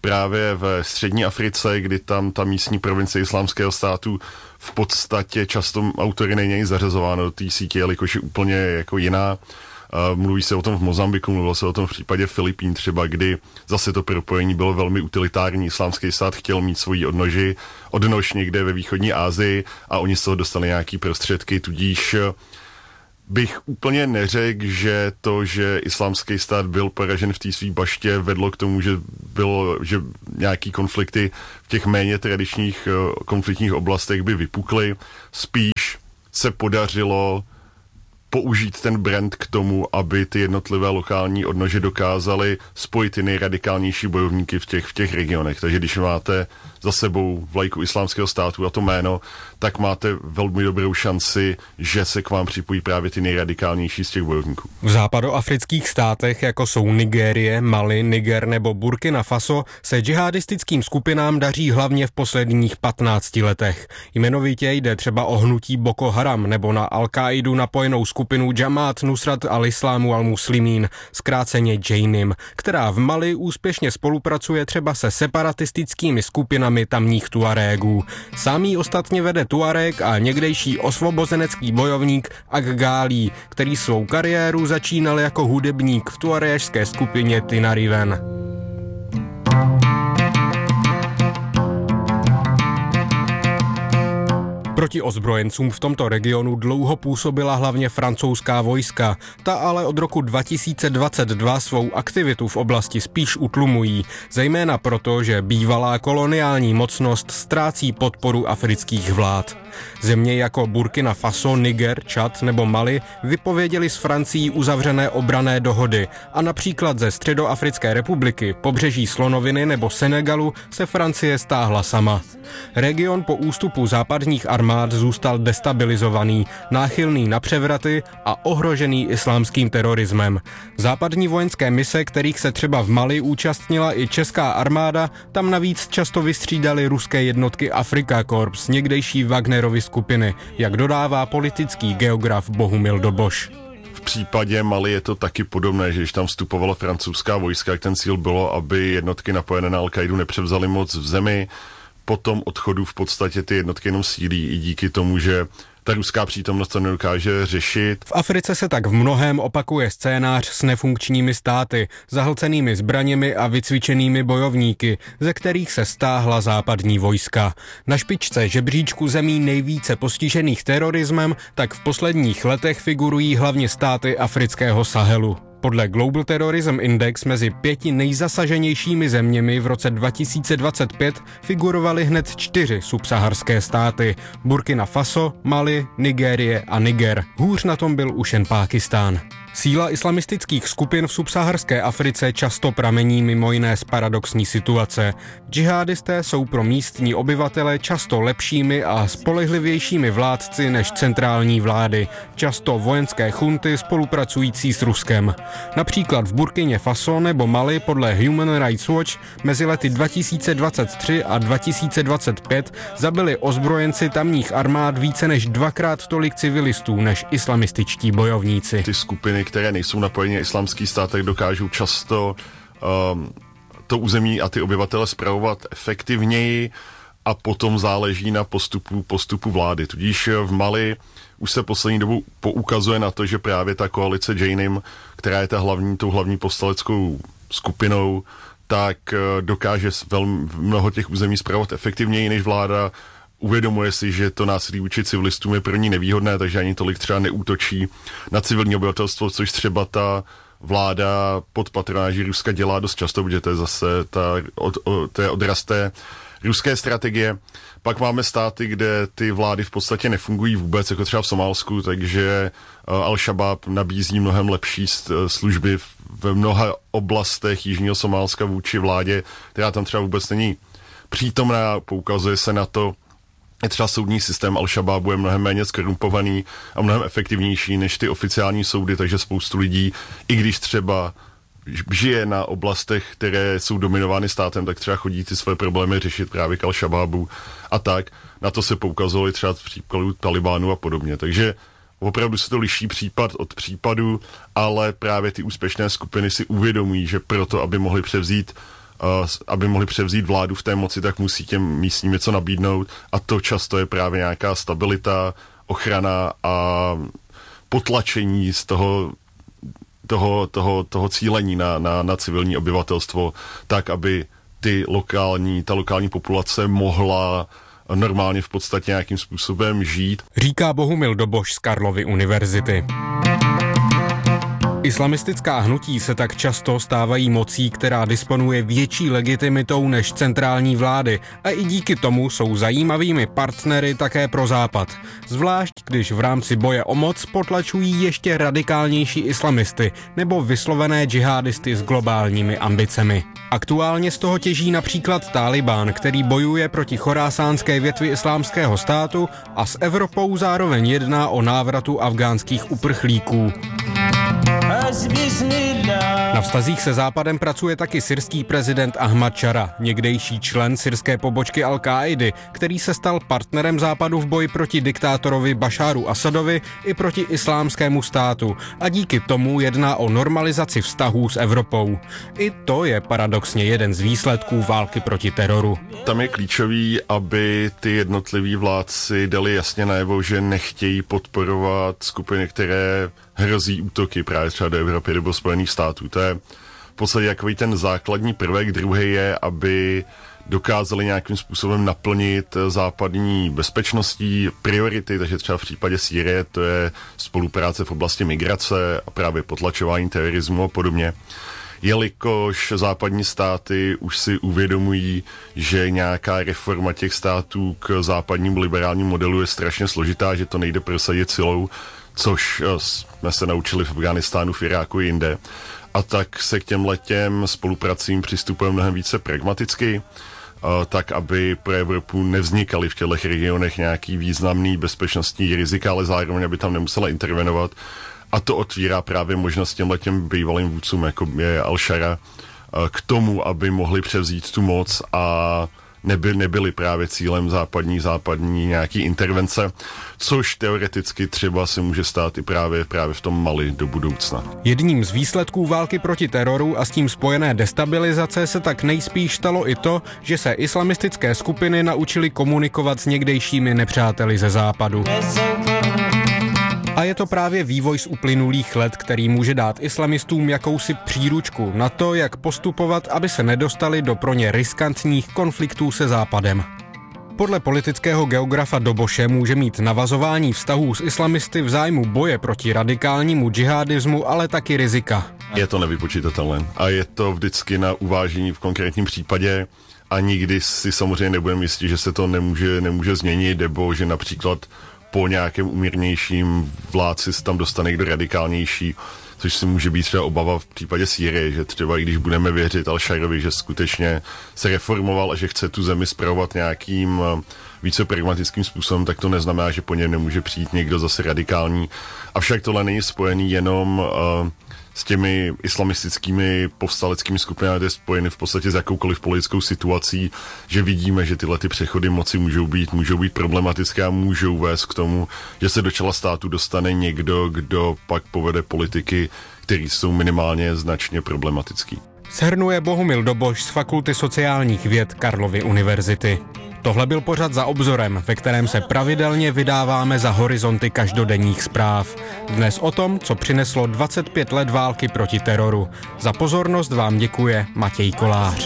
právě ve střední Africe, kdy tam ta místní provincie Islámského státu v podstatě často autory není zařazováno do té sítě, jelikož je úplně jako jiná. Mluví se o tom v Mozambiku, mluvilo se o tom v případě Filipín třeba, kdy zase to propojení bylo velmi utilitární. Islámský stát chtěl mít svoji odnoži, odnož někde ve východní Asii a oni z toho dostali nějaký prostředky, tudíž bych úplně neřekl, že to, že Islámský stát byl poražen v té svý baště, vedlo k tomu, že bylo, že nějaký konflikty v těch méně tradičních konfliktních oblastech by vypukly. Spíš se podařilo použít ten brand k tomu, aby ty jednotlivé lokální odnože dokázaly spojit ty nejradikálnější bojovníky v těch, v těch regionech. Takže když máte za sebou vlajku Islámského státu a to jméno, tak máte velmi dobrou šanci, že se k vám připojí právě ty nejradikálnější z těch bojovníků.
V západoafrických státech, jako jsou Nigérie, Mali, Niger nebo Burkina Faso, se džihadistickým skupinám daří hlavně v posledních patnácti letech. Jmenovitě jde třeba o hnutí Boko Haram nebo na Al-Kaidu napojenou skupinu Jamaat Nusrat al-Islámu al-Muslimín, zkráceně Jainim, která v Mali úspěšně spolupracuje třeba se separatistickými skupinami tamních Tuarégů. Sám jí ostatně vede Tuareg a někdejší osvobozenecký bojovník Ak Ghali, který svou kariéru začínal jako hudebník v tuaréžské skupině Tinariwen. Proti ozbrojencům v tomto regionu dlouho působila hlavně francouzská vojska. Ta ale od roku dva tisíce dvacet dva svou aktivitu v oblasti spíš utlumují, zejména proto, že bývalá koloniální mocnost ztrácí podporu afrických vlád. Země jako Burkina Faso, Niger, Čad nebo Mali vypověděly s Francií uzavřené obranné dohody a například ze Středoafrické republiky, Pobřeží slonoviny nebo Senegalu se Francie stáhla sama. Region po ústupu západních armád zůstal destabilizovaný, náchylný na převraty a ohrožený islámským terorismem. Západní vojenské mise, kterých se třeba v Mali účastnila i česká armáda, tam navíc často vystřídaly ruské jednotky Afrika Korps, někdejší Wagnerovy skupiny, jak dodává politický geograf Bohumil Doboš.
V případě Mali je to taky podobné, že když tam vstupovala francouzská vojska, jak ten cíl bylo, aby jednotky napojené na Al-Kaidu nepřevzaly moc v zemi. Po tom odchodu v podstatě ty jednotky jenom sílí i díky tomu, že ta ruská přítomnost to nedokáže řešit.
V Africe se tak v mnohém opakuje scénář s nefunkčními státy, zahlcenými zbraněmi a vycvičenými bojovníky, ze kterých se stáhla západní vojska. Na špičce žebříčku zemí nejvíce postižených terorismem tak v posledních letech figurují hlavně státy afrického Sahelu. Podle Global Terrorism Index mezi pěti nejzasaženějšími zeměmi v roce dva tisíce dvacet pět figurovaly hned čtyři subsaharské státy: Burkina Faso, Mali, Nigérie a Niger. Hůř na tom byl už jen Pákistán. Síla islamistických skupin v subsaharské Africe často pramení mimo jiné z paradoxní situace. Džihadisté jsou pro místní obyvatele často lepšími a spolehlivějšími vládci než centrální vlády, často vojenské chunty spolupracující s Ruskem. Například v Burkině Faso nebo Mali podle Human Rights Watch mezi lety dva tisíce dvacet tři a dva tisíce dvacet pět zabili ozbrojenci tamních armád více než dvakrát tolik civilistů než islamističtí bojovníci.
Ty skupiny, které nejsou napojeny na islámský stát, tak dokážou často um, to území a ty obyvatele spravovat efektivněji a potom záleží na postupu, postupu vlády. Tudíž v Mali už se poslední dobu poukazuje na to, že právě ta koalice Jainim, která je ta hlavní, tou hlavní povstaleckou skupinou, tak dokáže velmi mnoho těch území spravovat efektivněji než vláda. Uvědomuje si, že to násilí vůči civilistům je pro ní nevýhodné, takže ani tolik třeba neútočí na civilní obyvatelstvo, což třeba ta vláda pod patronáží Ruska dělá dost často, protože to je zase ta, od, od, to je odraz té ruské strategie. Pak máme státy, kde ty vlády v podstatě nefungují vůbec, jako třeba v Somálsku, takže Al-Shabaab nabízí mnohem lepší služby v mnoha oblastech jižního Somálska vůči vládě, která tam třeba vůbec není přítomná, poukazuje se na to. Třeba soudní systém Al-Shabaabu je mnohem méně skorumpovaný a mnohem efektivnější než ty oficiální soudy, takže spoustu lidí, i když třeba žije na oblastech, které jsou dominovány státem, tak třeba chodí ty své problémy řešit právě k Al-Shabaabu a tak. Na to se poukazovali třeba v příkladu Talibánu a podobně. Takže opravdu se to liší případ od případu, ale právě ty úspěšné skupiny si uvědomují, že proto, aby mohli převzít aby mohli převzít vládu v té moci, tak musí těm místním něco nabídnout a to často je právě nějaká stabilita, ochrana a potlačení z toho toho, toho, toho cílení na, na, na civilní obyvatelstvo, tak, aby ty lokální, ta lokální populace mohla normálně v podstatě nějakým způsobem žít.
Říká Bohumil Doboš z Karlovy univerzity. Islamistická hnutí se tak často stávají mocí, která disponuje větší legitimitou než centrální vlády a i díky tomu jsou zajímavými partnery také pro Západ. Zvlášť, když v rámci boje o moc potlačují ještě radikálnější islamisty nebo vyslovené džihadisty s globálními ambicemi. Aktuálně z toho těží například Tálibán, který bojuje proti chorásánské větvi islámského státu a s Evropou zároveň jedná o návratu afgánských uprchlíků. Na vztazích se Západem pracuje taky syrský prezident Ahmad Šara, někdejší člen syrské pobočky Al-Káidy, který se stal partnerem Západu v boji proti diktátorovi Bašáru Asadovi i proti islámskému státu a díky tomu jedná o normalizaci vztahů s Evropou. I to je paradoxně jeden z výsledků války proti teroru.
Tam je klíčový, aby ty jednotliví vládci dali jasně najevo, že nechtějí podporovat skupiny, které hrozí útoky právě třeba do Evropy nebo Spojených států. To je v podstatě takový ten základní prvek. Druhý je, aby dokázali nějakým způsobem naplnit západní bezpečnostní priority, takže třeba v případě Sýrie to je spolupráce v oblasti migrace a právě potlačování terorismu a podobně. Jelikož západní státy už si uvědomují, že nějaká reforma těch států k západnímu liberálnímu modelu je strašně složitá, že to nejde prosadit silou, což jsme se naučili v Afghánistánu, v Iráku i jinde. A tak se k těmhletěm spolupracím přistupuje mnohem více pragmaticky, tak aby pro Evropu nevznikaly v těchto regionech nějaký významný bezpečnostní rizika, ale zároveň, aby tam nemusela intervenovat. A to otvírá právě možnost těmhletěm bývalým vůdcům, jako je Al-Šara, k tomu, aby mohli převzít tu moc a neby, nebyly právě cílem západní, západní nějaký intervence, což teoreticky třeba se může stát i právě, právě v tom Mali do budoucna.
Jedním z výsledků války proti teroru a s tím spojené destabilizace se tak nejspíš stalo i to, že se islamistické skupiny naučily komunikovat s někdejšími nepřáteli ze západu. A je to právě vývoj z uplynulých let, který může dát islamistům jakousi příručku na to, jak postupovat, aby se nedostali do pro ně riskantních konfliktů se Západem. Podle politického geografa Doboše může mít navazování vztahů s islamisty v zájmu boje proti radikálnímu džihadismu, ale taky rizika.
Je to nevypočitatelné a je to vždycky na uvážení v konkrétním případě a nikdy si samozřejmě nebudeme jistí, že se to nemůže, nemůže změnit, nebo že například po nějakém umírnějším vládci se tam dostane někdo radikálnější, což si může být třeba obava v případě Sýrie, že třeba i když budeme věřit Al-Šarovi, že skutečně se reformoval a že chce tu zemi spravovat nějakým více pragmatickým způsobem, tak to neznamená, že po něm nemůže přijít někdo zase radikální. Avšak tohle není spojený jenom uh, s těmi islamistickými povstaleckými skupinami, to je spojeny v podstatě s jakoukoliv politickou situací, že vidíme, že tyhle ty přechody moci můžou být, můžou být problematické a můžou vést k tomu, že se do čela státu dostane někdo, kdo pak povede politiky, které jsou minimálně značně problematický.
Shrnuje Bohumil Doboš z Fakulty sociálních věd Karlovy univerzity. Tohle byl pořad Za obzorem, ve kterém se pravidelně vydáváme za horizonty každodenních zpráv. Dnes o tom, co přineslo dvacet pět let války proti teroru. Za pozornost vám děkuje Matěj Kolář.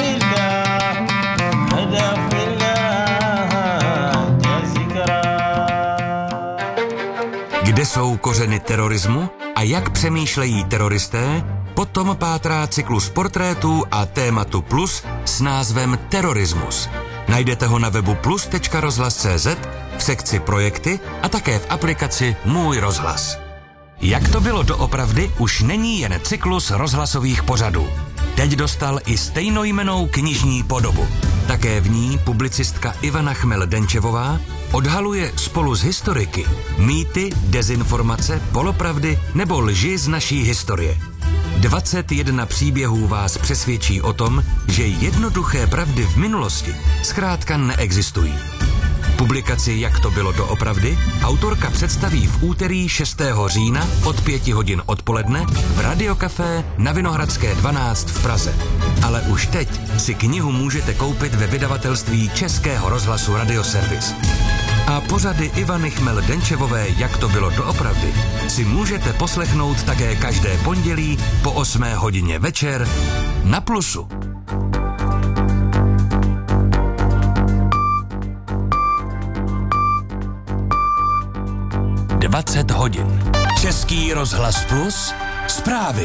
Kde jsou kořeny terorismu a jak přemýšlejí teroristé? Potom pátrá cyklus portrétů a tématu Plus s názvem Terorismus. Najdete ho na webu plus tečka rozhlas tečka cé zet, v sekci projekty a také v aplikaci Můj rozhlas. Jak to bylo doopravdy, už není jen cyklus rozhlasových pořadů. Teď dostal i stejnojmennou knižní podobu. Také v ní publicistka Ivana Chmel-Denčevová odhaluje spolu s historiky mýty, dezinformace, polopravdy nebo lži z naší historie. dvacet jedna příběhů vás přesvědčí o tom, že jednoduché pravdy v minulosti zkrátka neexistují. Publikaci Jak to bylo doopravdy autorka představí v úterý šestého října od pěti hodin odpoledne v Radiokafé na Vinohradské dvanáct v Praze. Ale už teď si knihu můžete koupit ve vydavatelství Českého rozhlasu Radioservis. A pořady Ivany Chmel-Denčevové Jak to bylo doopravdy si můžete poslechnout také každé pondělí po osmé hodině večer na Plusu. dvacet hodin. Český rozhlas Plus. Zprávy.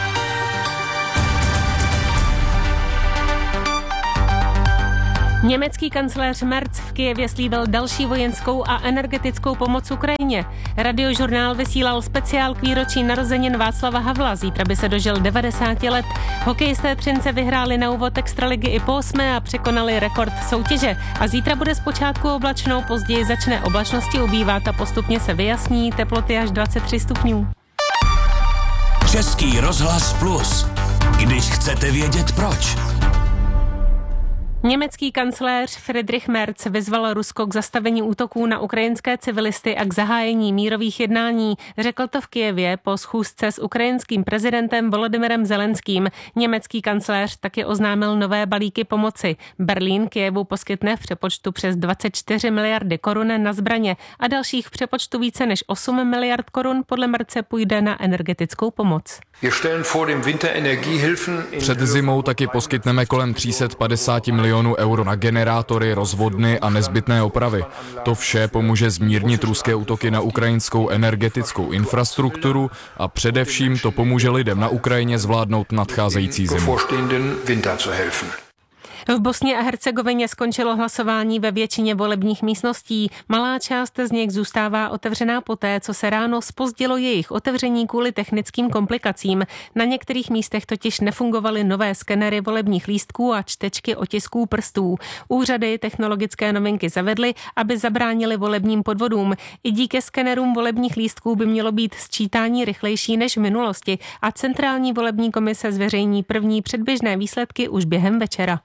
Německý kancléř Merz v Kyjevě slíbil další vojenskou a energetickou pomoc Ukrajině. Radiožurnál vysílal speciál k výročí narozenin Václava Havla. Zítra by se dožil devadesáti let. Hokejisté Třince vyhráli na úvod extraligy i po osmé a překonali rekord soutěže. A zítra bude zpočátku oblačno, později začne oblačnosti ubývat a postupně se vyjasní, teploty až dvacet tři stupňů.
Český rozhlas Plus. Když chcete vědět proč.
Německý kancléř Friedrich Merz vyzval Rusko k zastavení útoků na ukrajinské civilisty a k zahájení mírových jednání. Řekl to v Kyjevě po schůzce s ukrajinským prezidentem Volodymyrem Zelenským. Německý kancléř taky oznámil nové balíky pomoci. Berlín Kyjevu poskytne v přepočtu přes dvacet čtyři miliardy korun na zbraně a dalších v přepočtu více než osm miliard korun podle Merze půjde na energetickou pomoc.
Před zimou taky poskytneme kolem tři sta padesát milionů euro na generátory, rozvodny a nezbytné opravy. To vše pomůže zmírnit ruské útoky na ukrajinskou energetickou infrastrukturu a především to pomůže lidem na Ukrajině zvládnout nadcházející zimu.
V Bosně a Hercegovině skončilo hlasování ve většině volebních místností. Malá část z nich zůstává otevřená poté, co se ráno zpozdilo jejich otevření kvůli technickým komplikacím. Na některých místech totiž nefungovaly nové skenery volebních lístků a čtečky otisků prstů. Úřady technologické novinky zavedly, aby zabránili volebním podvodům. I díky skenerům volebních lístků by mělo být sčítání rychlejší než v minulosti a Centrální volební komise zveřejní první předběžné výsledky už během večera.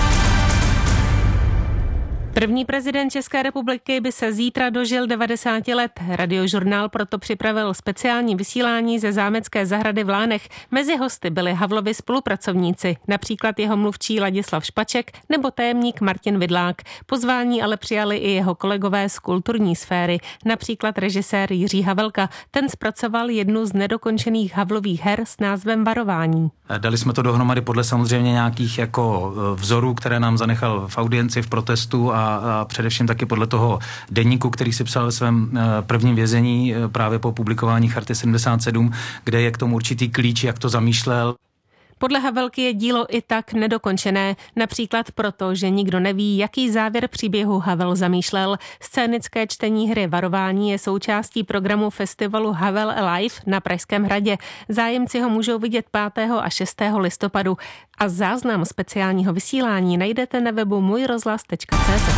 První prezident České republiky by se zítra dožil devadesáti let. Radiožurnál proto připravil speciální vysílání ze zámecké zahrady v Lánech. Mezi hosty byli Havlovi spolupracovníci, například jeho mluvčí Ladislav Špaček nebo tajemník Martin Vidlák. Pozvání ale přijali i jeho kolegové z kulturní sféry, například režisér Jiří Havelka. Ten zpracoval jednu z nedokončených Havlových her s názvem Varování.
Dali jsme to dohromady podle samozřejmě nějakých jako vzorů, které nám zanechal v audienci, v protestu a a především taky podle toho deníku, který si psal ve svém prvním vězení právě po publikování Charty sedmdesát sedm, kde je k tomu určitý klíč, jak to zamýšlel.
Podle Havelky je dílo i tak nedokončené, například proto, že nikdo neví, jaký závěr příběhu Havel zamýšlel. Scénické čtení hry Varování je součástí programu festivalu Havel Alive na Pražském hradě. Zájemci ho můžou vidět pátého a šestého listopadu a záznam speciálního vysílání najdete na webu můj rozhlas tečka cé zet.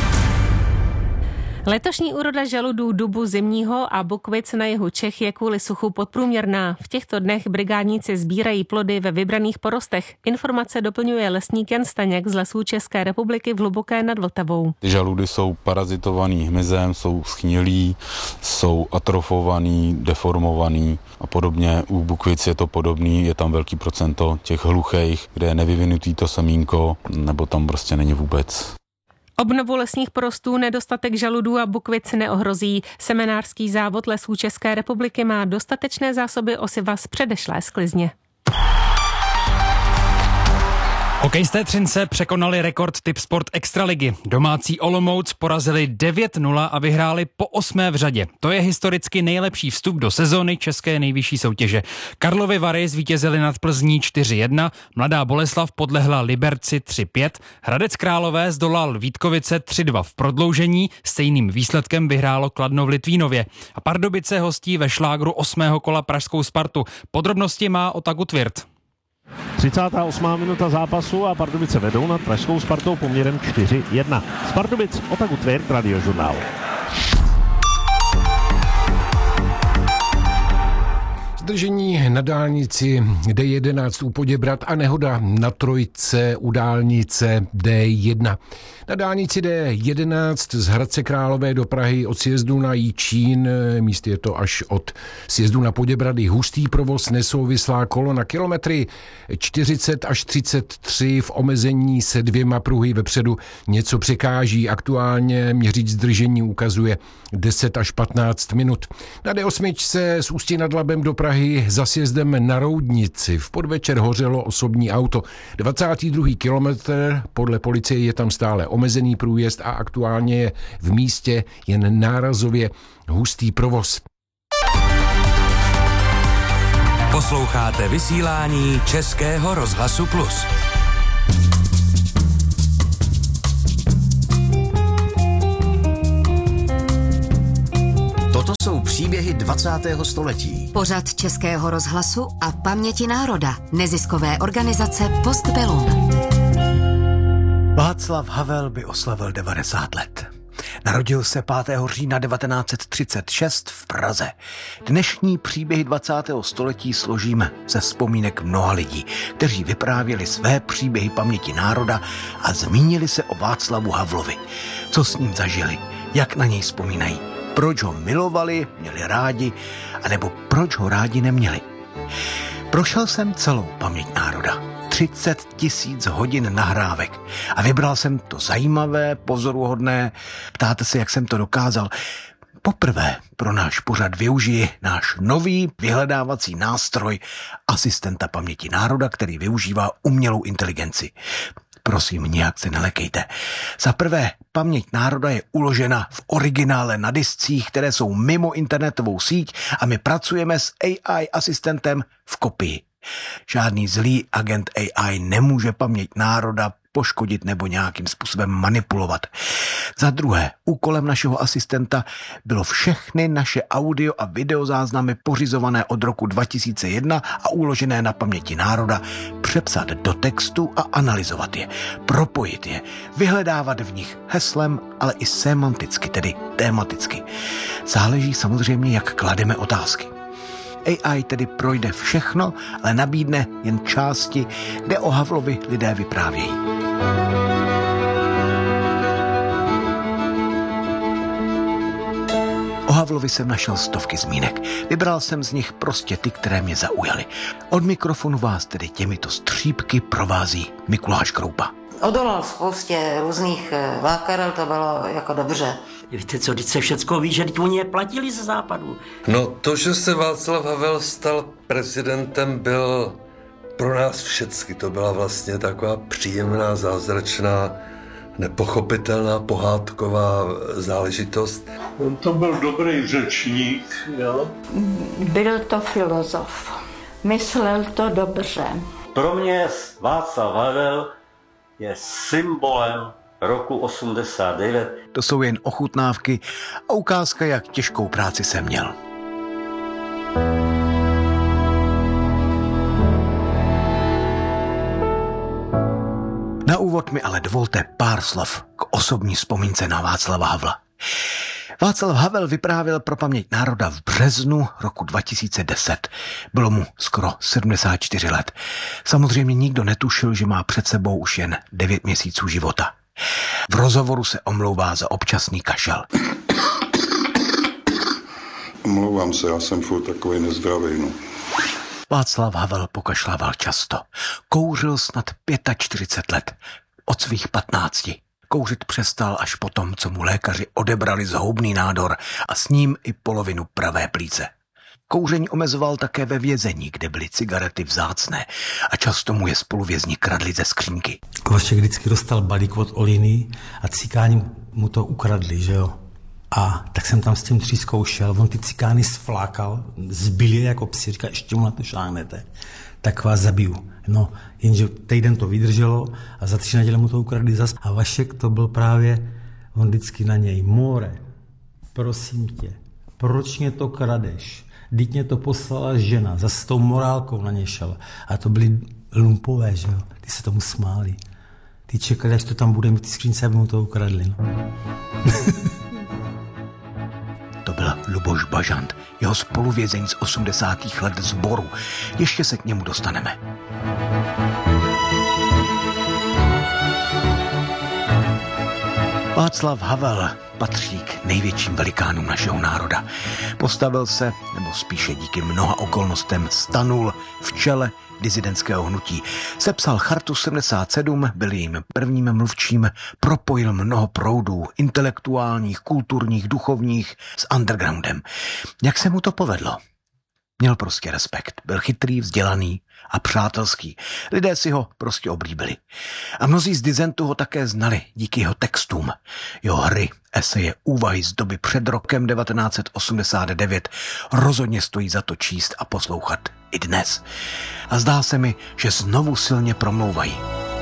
Letošní úroda žaludů, dubu zimního a bukvic na jihu Čech je kvůli suchu podprůměrná. V těchto dnech brigádníci sbírají plody ve vybraných porostech. Informace doplňuje lesník Jan Staněk z Lesů České republiky v Hluboké nad Vltavou.
Ty žaludy jsou parazitovaný hmyzem, jsou schnilí, jsou atrofovaný, deformovaný a podobně. U bukvic je to podobný, je tam velký procento těch hluchých, kde je nevyvinutý to semínko, nebo tam prostě není vůbec.
Obnovu lesních porostů nedostatek žaludů a bukvic neohrozí. Semenářský závod Lesů České republiky má dostatečné zásoby osiva z předešlé sklizně.
Hokejisté Třince překonali rekord Tipsport Extraligy. Domácí Olomouc porazili devět nula a vyhráli po osmé v řadě. To je historicky nejlepší vstup do sezóny české nejvyšší soutěže. Karlovy Vary zvítězili nad Plzní čtyři jedna, Mladá Boleslav podlehla Liberci tři pět, Hradec Králové zdolal Vítkovice tři dva v prodloužení, stejným výsledkem vyhrálo Kladno v Litvínově. A Pardubice hostí ve šlágru osmého kola pražskou Spartu. Podrobnosti má Otaku Tvirt.
třicátá osmá minuta zápasu a Pardubice vedou nad pražskou Spartou poměrem čtyři jedna. Z Pardubic Otaku Tvirt, Radiožurnál.
Zdržení na dálnici D jedenáct u Poděbrad a nehoda na trojce u dálnice D jedna. Na dálnici D jedenáct z Hradce Králové do Prahy od sjezdu na Jičín, míst je to až od sjezdu na Poděbrady, hustý provoz, nesouvislá kolona, kilometry čtyřicet až třicet tři v omezení se dvěma pruhy vepředu něco překáží. Aktuálně měřič zdržení ukazuje deset až patnáct minut. Na D osm z Ústí nad Labem do Prahy za sjezdem na Roudnici v podvečer hořelo osobní auto. dvacátý druhý kilometr, podle policie je tam stále omezený průjezd a aktuálně je v místě jen nárazově hustý provoz.
Posloucháte vysílání Českého rozhlasu Plus.
Toto jsou příběhy dvacátého století.
Pořad Českého rozhlasu a Paměti národa, neziskové organizace Postbellum.
Václav Havel by oslavil devadesát let. Narodil se pátého října devatenáct set třicet šest v Praze. Dnešní příběhy dvacátého století složíme ze vzpomínek mnoha lidí, kteří vyprávěli své příběhy paměti národa a zmínili se o Václavu Havlovi. Co s ním zažili, jak na něj vzpomínají, proč ho milovali, měli rádi, anebo proč ho rádi neměli. Prošel jsem celou paměť národa. třicet tisíc hodin nahrávek. A vybral jsem to zajímavé, pozoruhodné. Ptáte se, jak jsem to dokázal. Poprvé pro náš pořad využiji náš nový vyhledávací nástroj asistenta paměti národa, který využívá umělou inteligenci. Prosím, nijak se nelekejte. Za prvé, paměť národa je uložena v originále na discích, které jsou mimo internetovou síť a my pracujeme s A I asistentem v kopii. Žádný zlý agent A I nemůže paměť národa poškodit nebo nějakým způsobem manipulovat. Za druhé, úkolem našeho asistenta bylo všechny naše audio a videozáznamy pořizované od roku dva tisíce jedna a uložené na paměti národa přepsat do textu a analyzovat je, propojit je, vyhledávat v nich heslem, ale i semanticky, tedy tématicky. Záleží samozřejmě, jak klademe otázky. A I tedy projde všechno, ale nabídne jen části, kde o Havlovi lidé vyprávějí. O Havlovi jsem našel stovky zmínek. Vybral jsem z nich prostě ty, které mě zaujaly. Od mikrofonu vás tedy těmito střípky provází Mikuláš Kroupa.
Odolal spoustě různých lákadel, to bylo jako dobře.
Víte co, teď se všecko ví, že oni je platili ze západu.
No to, že se Václav Havel stal prezidentem, byl pro nás všecky. To byla vlastně taková příjemná, zázračná, nepochopitelná, pohádková záležitost.
On to byl dobrý řečník, jo?
Byl to filozof. Myslel to dobře.
Pro mě Václav Havel je symbolem roku osmdesát devět.
To jsou jen ochutnávky a ukázka, jak těžkou práci jsem měl. Na úvod mi ale dovolte pár slov k osobní vzpomínce na Václava Havla. Václav Havel vyprávěl pro paměť národa v březnu roku dva tisíce deset. Bylo mu skoro sedmdesát čtyři let. Samozřejmě nikdo netušil, že má před sebou už jen devět měsíců života. V rozhovoru se omlouvá za občasný kašel.
Omlouvám se, já jsem furt takový nezdravý, no.
Václav Havel pokašlával často. Kouřil snad čtyřicet pět let. Od svých patnácti. Kouřit přestal až potom, co mu lékaři odebrali zhoubný nádor a s ním i polovinu pravé plíce. Kouření omezoval také ve vězení, kde byly cigarety vzácné a často mu je spoluvězni kradli ze skřínky.
Vašek vždycky dostal balík od Oliny a cikáni mu to ukradli, že jo? A tak jsem tam s tím třískou šel, on ty cikány sflákal, zbyl je jako psi, říkal, ještě mu na to šáhnete, tak vás zabiju. No, jenže týden to vydrželo a za tři neděle mu to ukradli zas. A Vašek to byl právě, on vždycky na něj, more, prosím tě, proč mě to kradeš? Vždyť mě to poslala žena, zase s tou morálkou na ně šel. A to byli lumpové, že jo, ty se tomu smáli. Ty čekali, až to tam bude mít ty skřínce, aby mu to ukradli, no.
To byl Luboš Bažant, jeho spoluvězeň z osmdesátých let Sboru. Ještě se k němu dostaneme. Václav Havel patří k největším velikánům našeho národa. Postavil se, nebo spíše díky mnoha okolnostem stanul v čele disidentského hnutí. Sepsal Chartu sedmdesát sedm, byl jejím prvním mluvčím, propojil mnoho proudů, intelektuálních, kulturních, duchovních s undergroundem. Jak se mu to povedlo? Měl prostě respekt, byl chytrý, vzdělaný a přátelský. Lidé si ho prostě oblíbili. A mnozí z disentu ho také znali díky jeho textům. Jeho hry, eseje, úvahy z doby před rokem devatenáct set osmdesát devět rozhodně stojí za to číst a poslouchat i dnes. A zdá se mi, že znovu silně promlouvají.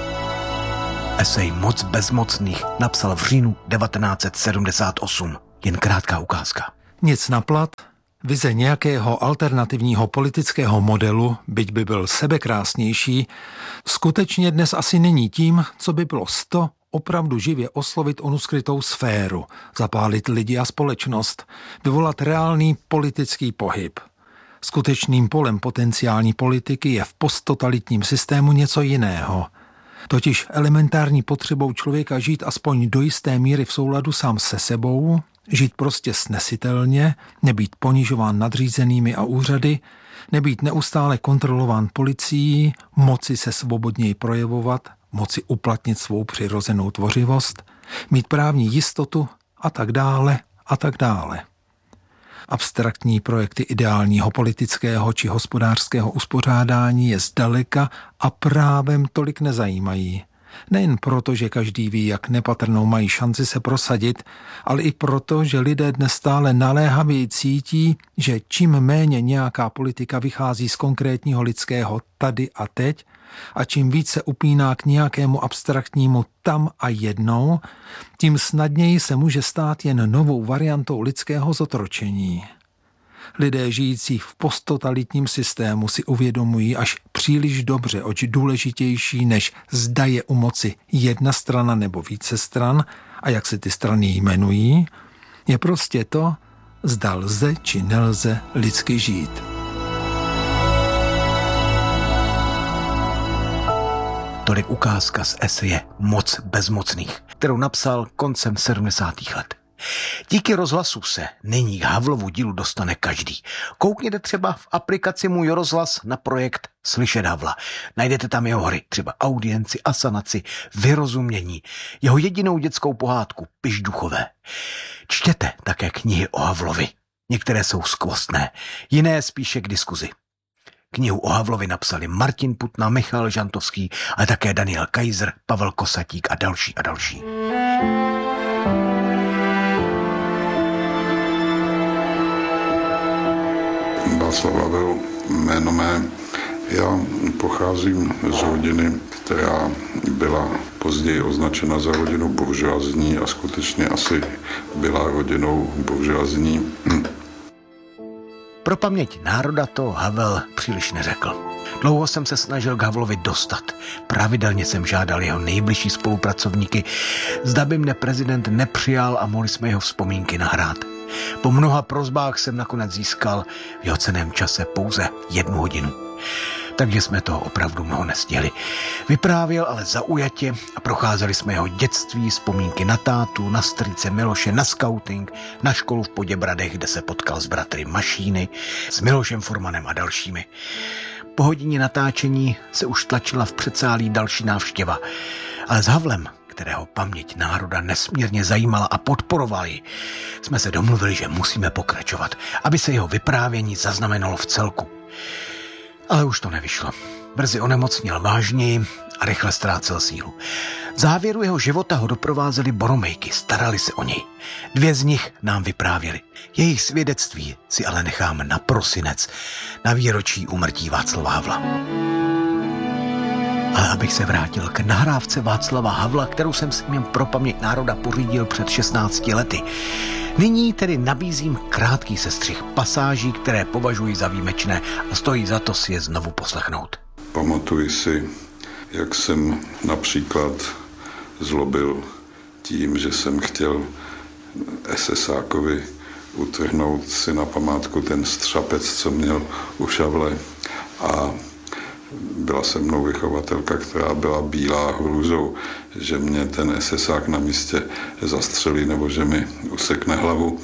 Esej Moc bezmocných napsal v říjnu devatenáct set sedmdesát osm. Jen krátká ukázka.
Nic na plat, vize nějakého alternativního politického modelu, byť by byl sebekrásnější, skutečně dnes asi není tím, co by bylo sto opravdu živě oslovit onu skrytou sféru, zapálit lidi a společnost, vyvolat reálný politický pohyb. Skutečným polem potenciální politiky je v posttotalitním systému něco jiného. Totiž elementární potřebou člověka žít aspoň do jisté míry v souladu sám se sebou, žít prostě snesitelně, nebýt ponižován nadřízenými a úřady, nebýt neustále kontrolován policií, moci se svobodněji projevovat, moci uplatnit svou přirozenou tvořivost, mít právní jistotu a tak dále a tak dále. Abstraktní projekty ideálního politického či hospodářského uspořádání je zdaleka a právem tolik nezajímají. Nejen proto, že každý ví, jak nepatrnou mají šanci se prosadit, ale i proto, že lidé dnes stále naléhavě cítí, že čím méně nějaká politika vychází z konkrétního lidského tady a teď a čím více upíná k nějakému abstraktnímu tam a jednou, tím snadněji se může stát jen novou variantou lidského zotročení. Lidé žijící v posttotalitním systému si uvědomují až příliš dobře, oč důležitější, než zda je u moci jedna strana nebo více stran a jak se ty strany jmenují, je prostě to, zda lze či nelze lidsky žít.
Tolik ukázka z eseje Moc bezmocných, kterou napsal koncem sedmdesátých let. Díky rozhlasu se nyní k Havlovu dílu dostane každý. Koukněte třeba v aplikaci Můj rozhlas na projekt Slyšet Havla. Najdete tam jeho hry, třeba Audienci, Asanaci, Vyrozumění, jeho jedinou dětskou pohádku Piš duchové. Čtěte také knihy o Havlovi. Některé jsou skvostné, jiné spíše k diskuzi. Knihu o Havlovi napsali Martin Putna, Michal Žantovský, ale také Daniel Kaiser, Pavel Kosatík a další a další.
Václav Havel, jméno mé. Já pocházím z rodiny, která byla později označena za rodinu buržoazní a skutečně asi byla rodinou buržoazní.
Pro paměť národa to Havel příliš neřekl. Dlouho jsem se snažil k Havlovi dostat. Pravidelně jsem žádal jeho nejbližší spolupracovníky, zda by mne prezident nepřijal a mohli jsme jeho vzpomínky nahrát. Po mnoha prosbách jsem nakonec získal v jeho cenném čase pouze jednu hodinu. Takže jsme toho opravdu mnoho nestihli. Vyprávěl ale zaujatě a procházeli jsme jeho dětství, vzpomínky na tátu, na strýce Miloše, na skauting, na školu v Poděbradech, kde se potkal s bratry Mašíny, s Milošem Formanem a dalšími. Po hodině natáčení se už tlačila v předsálí další návštěva, ale s Havlem, kterého paměť národa nesmírně zajímala a podporoval ji, jsme se domluvili, že musíme pokračovat, aby se jeho vyprávění zaznamenalo v celku. Ale už to nevyšlo. Brzy onemocněl vážněji a rychle ztrácel sílu. V závěru jeho života ho doprovázely boromejky, starali se o něj. Dvě z nich nám vyprávěly. Jejich svědectví si ale necháme na prosinec, na výročí úmrtí Václava Havla. Ale abych se vrátil k nahrávce Václava Havla, kterou jsem si jen pro paměť národa pořídil před šestnácti lety. Nyní tedy nabízím krátký sestřih pasáží, které považuji za výjimečné a stojí za to si je znovu poslechnout.
Pamatuji si, jak jsem například zlobil tím, že jsem chtěl esesákovi utrhnout si na památku ten střapec, co měl u šavle, a byla se mnou vychovatelka, která byla bílá hrůzou, že mě ten esesák na místě zastřelí nebo že mi usekne hlavu.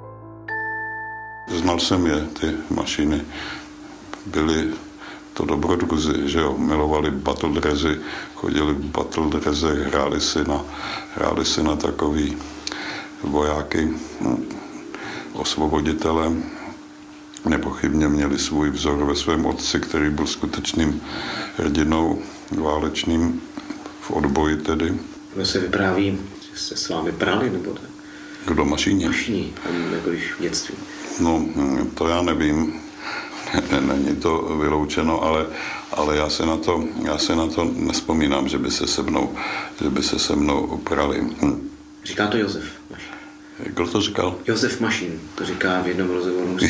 Znal jsem je, ty mašiny. Byly to dobrodruzi, že jo, milovali battle dresy, chodili v battle dresech, hráli si na, hráli si na takový vojáky, no, osvoboditele. Nepochybně měli svůj vzor ve svém otci, který byl skutečným hrdinou válečným v odboji tedy.
Kdo se vypráví, že se s vámi prali, nebo tak?
Kdo mašíně?
Mašíní, nebo když v dětství.
No, to já nevím. Není to vyloučeno, ale, ale já se na to, já se na to nespomínám, že by se se mnou, že by se se mnou prali. Hm.
Říká to Josef Mašín.
Kdo to říkal?
Josef Mašín, to říká v jednom rozhovoru.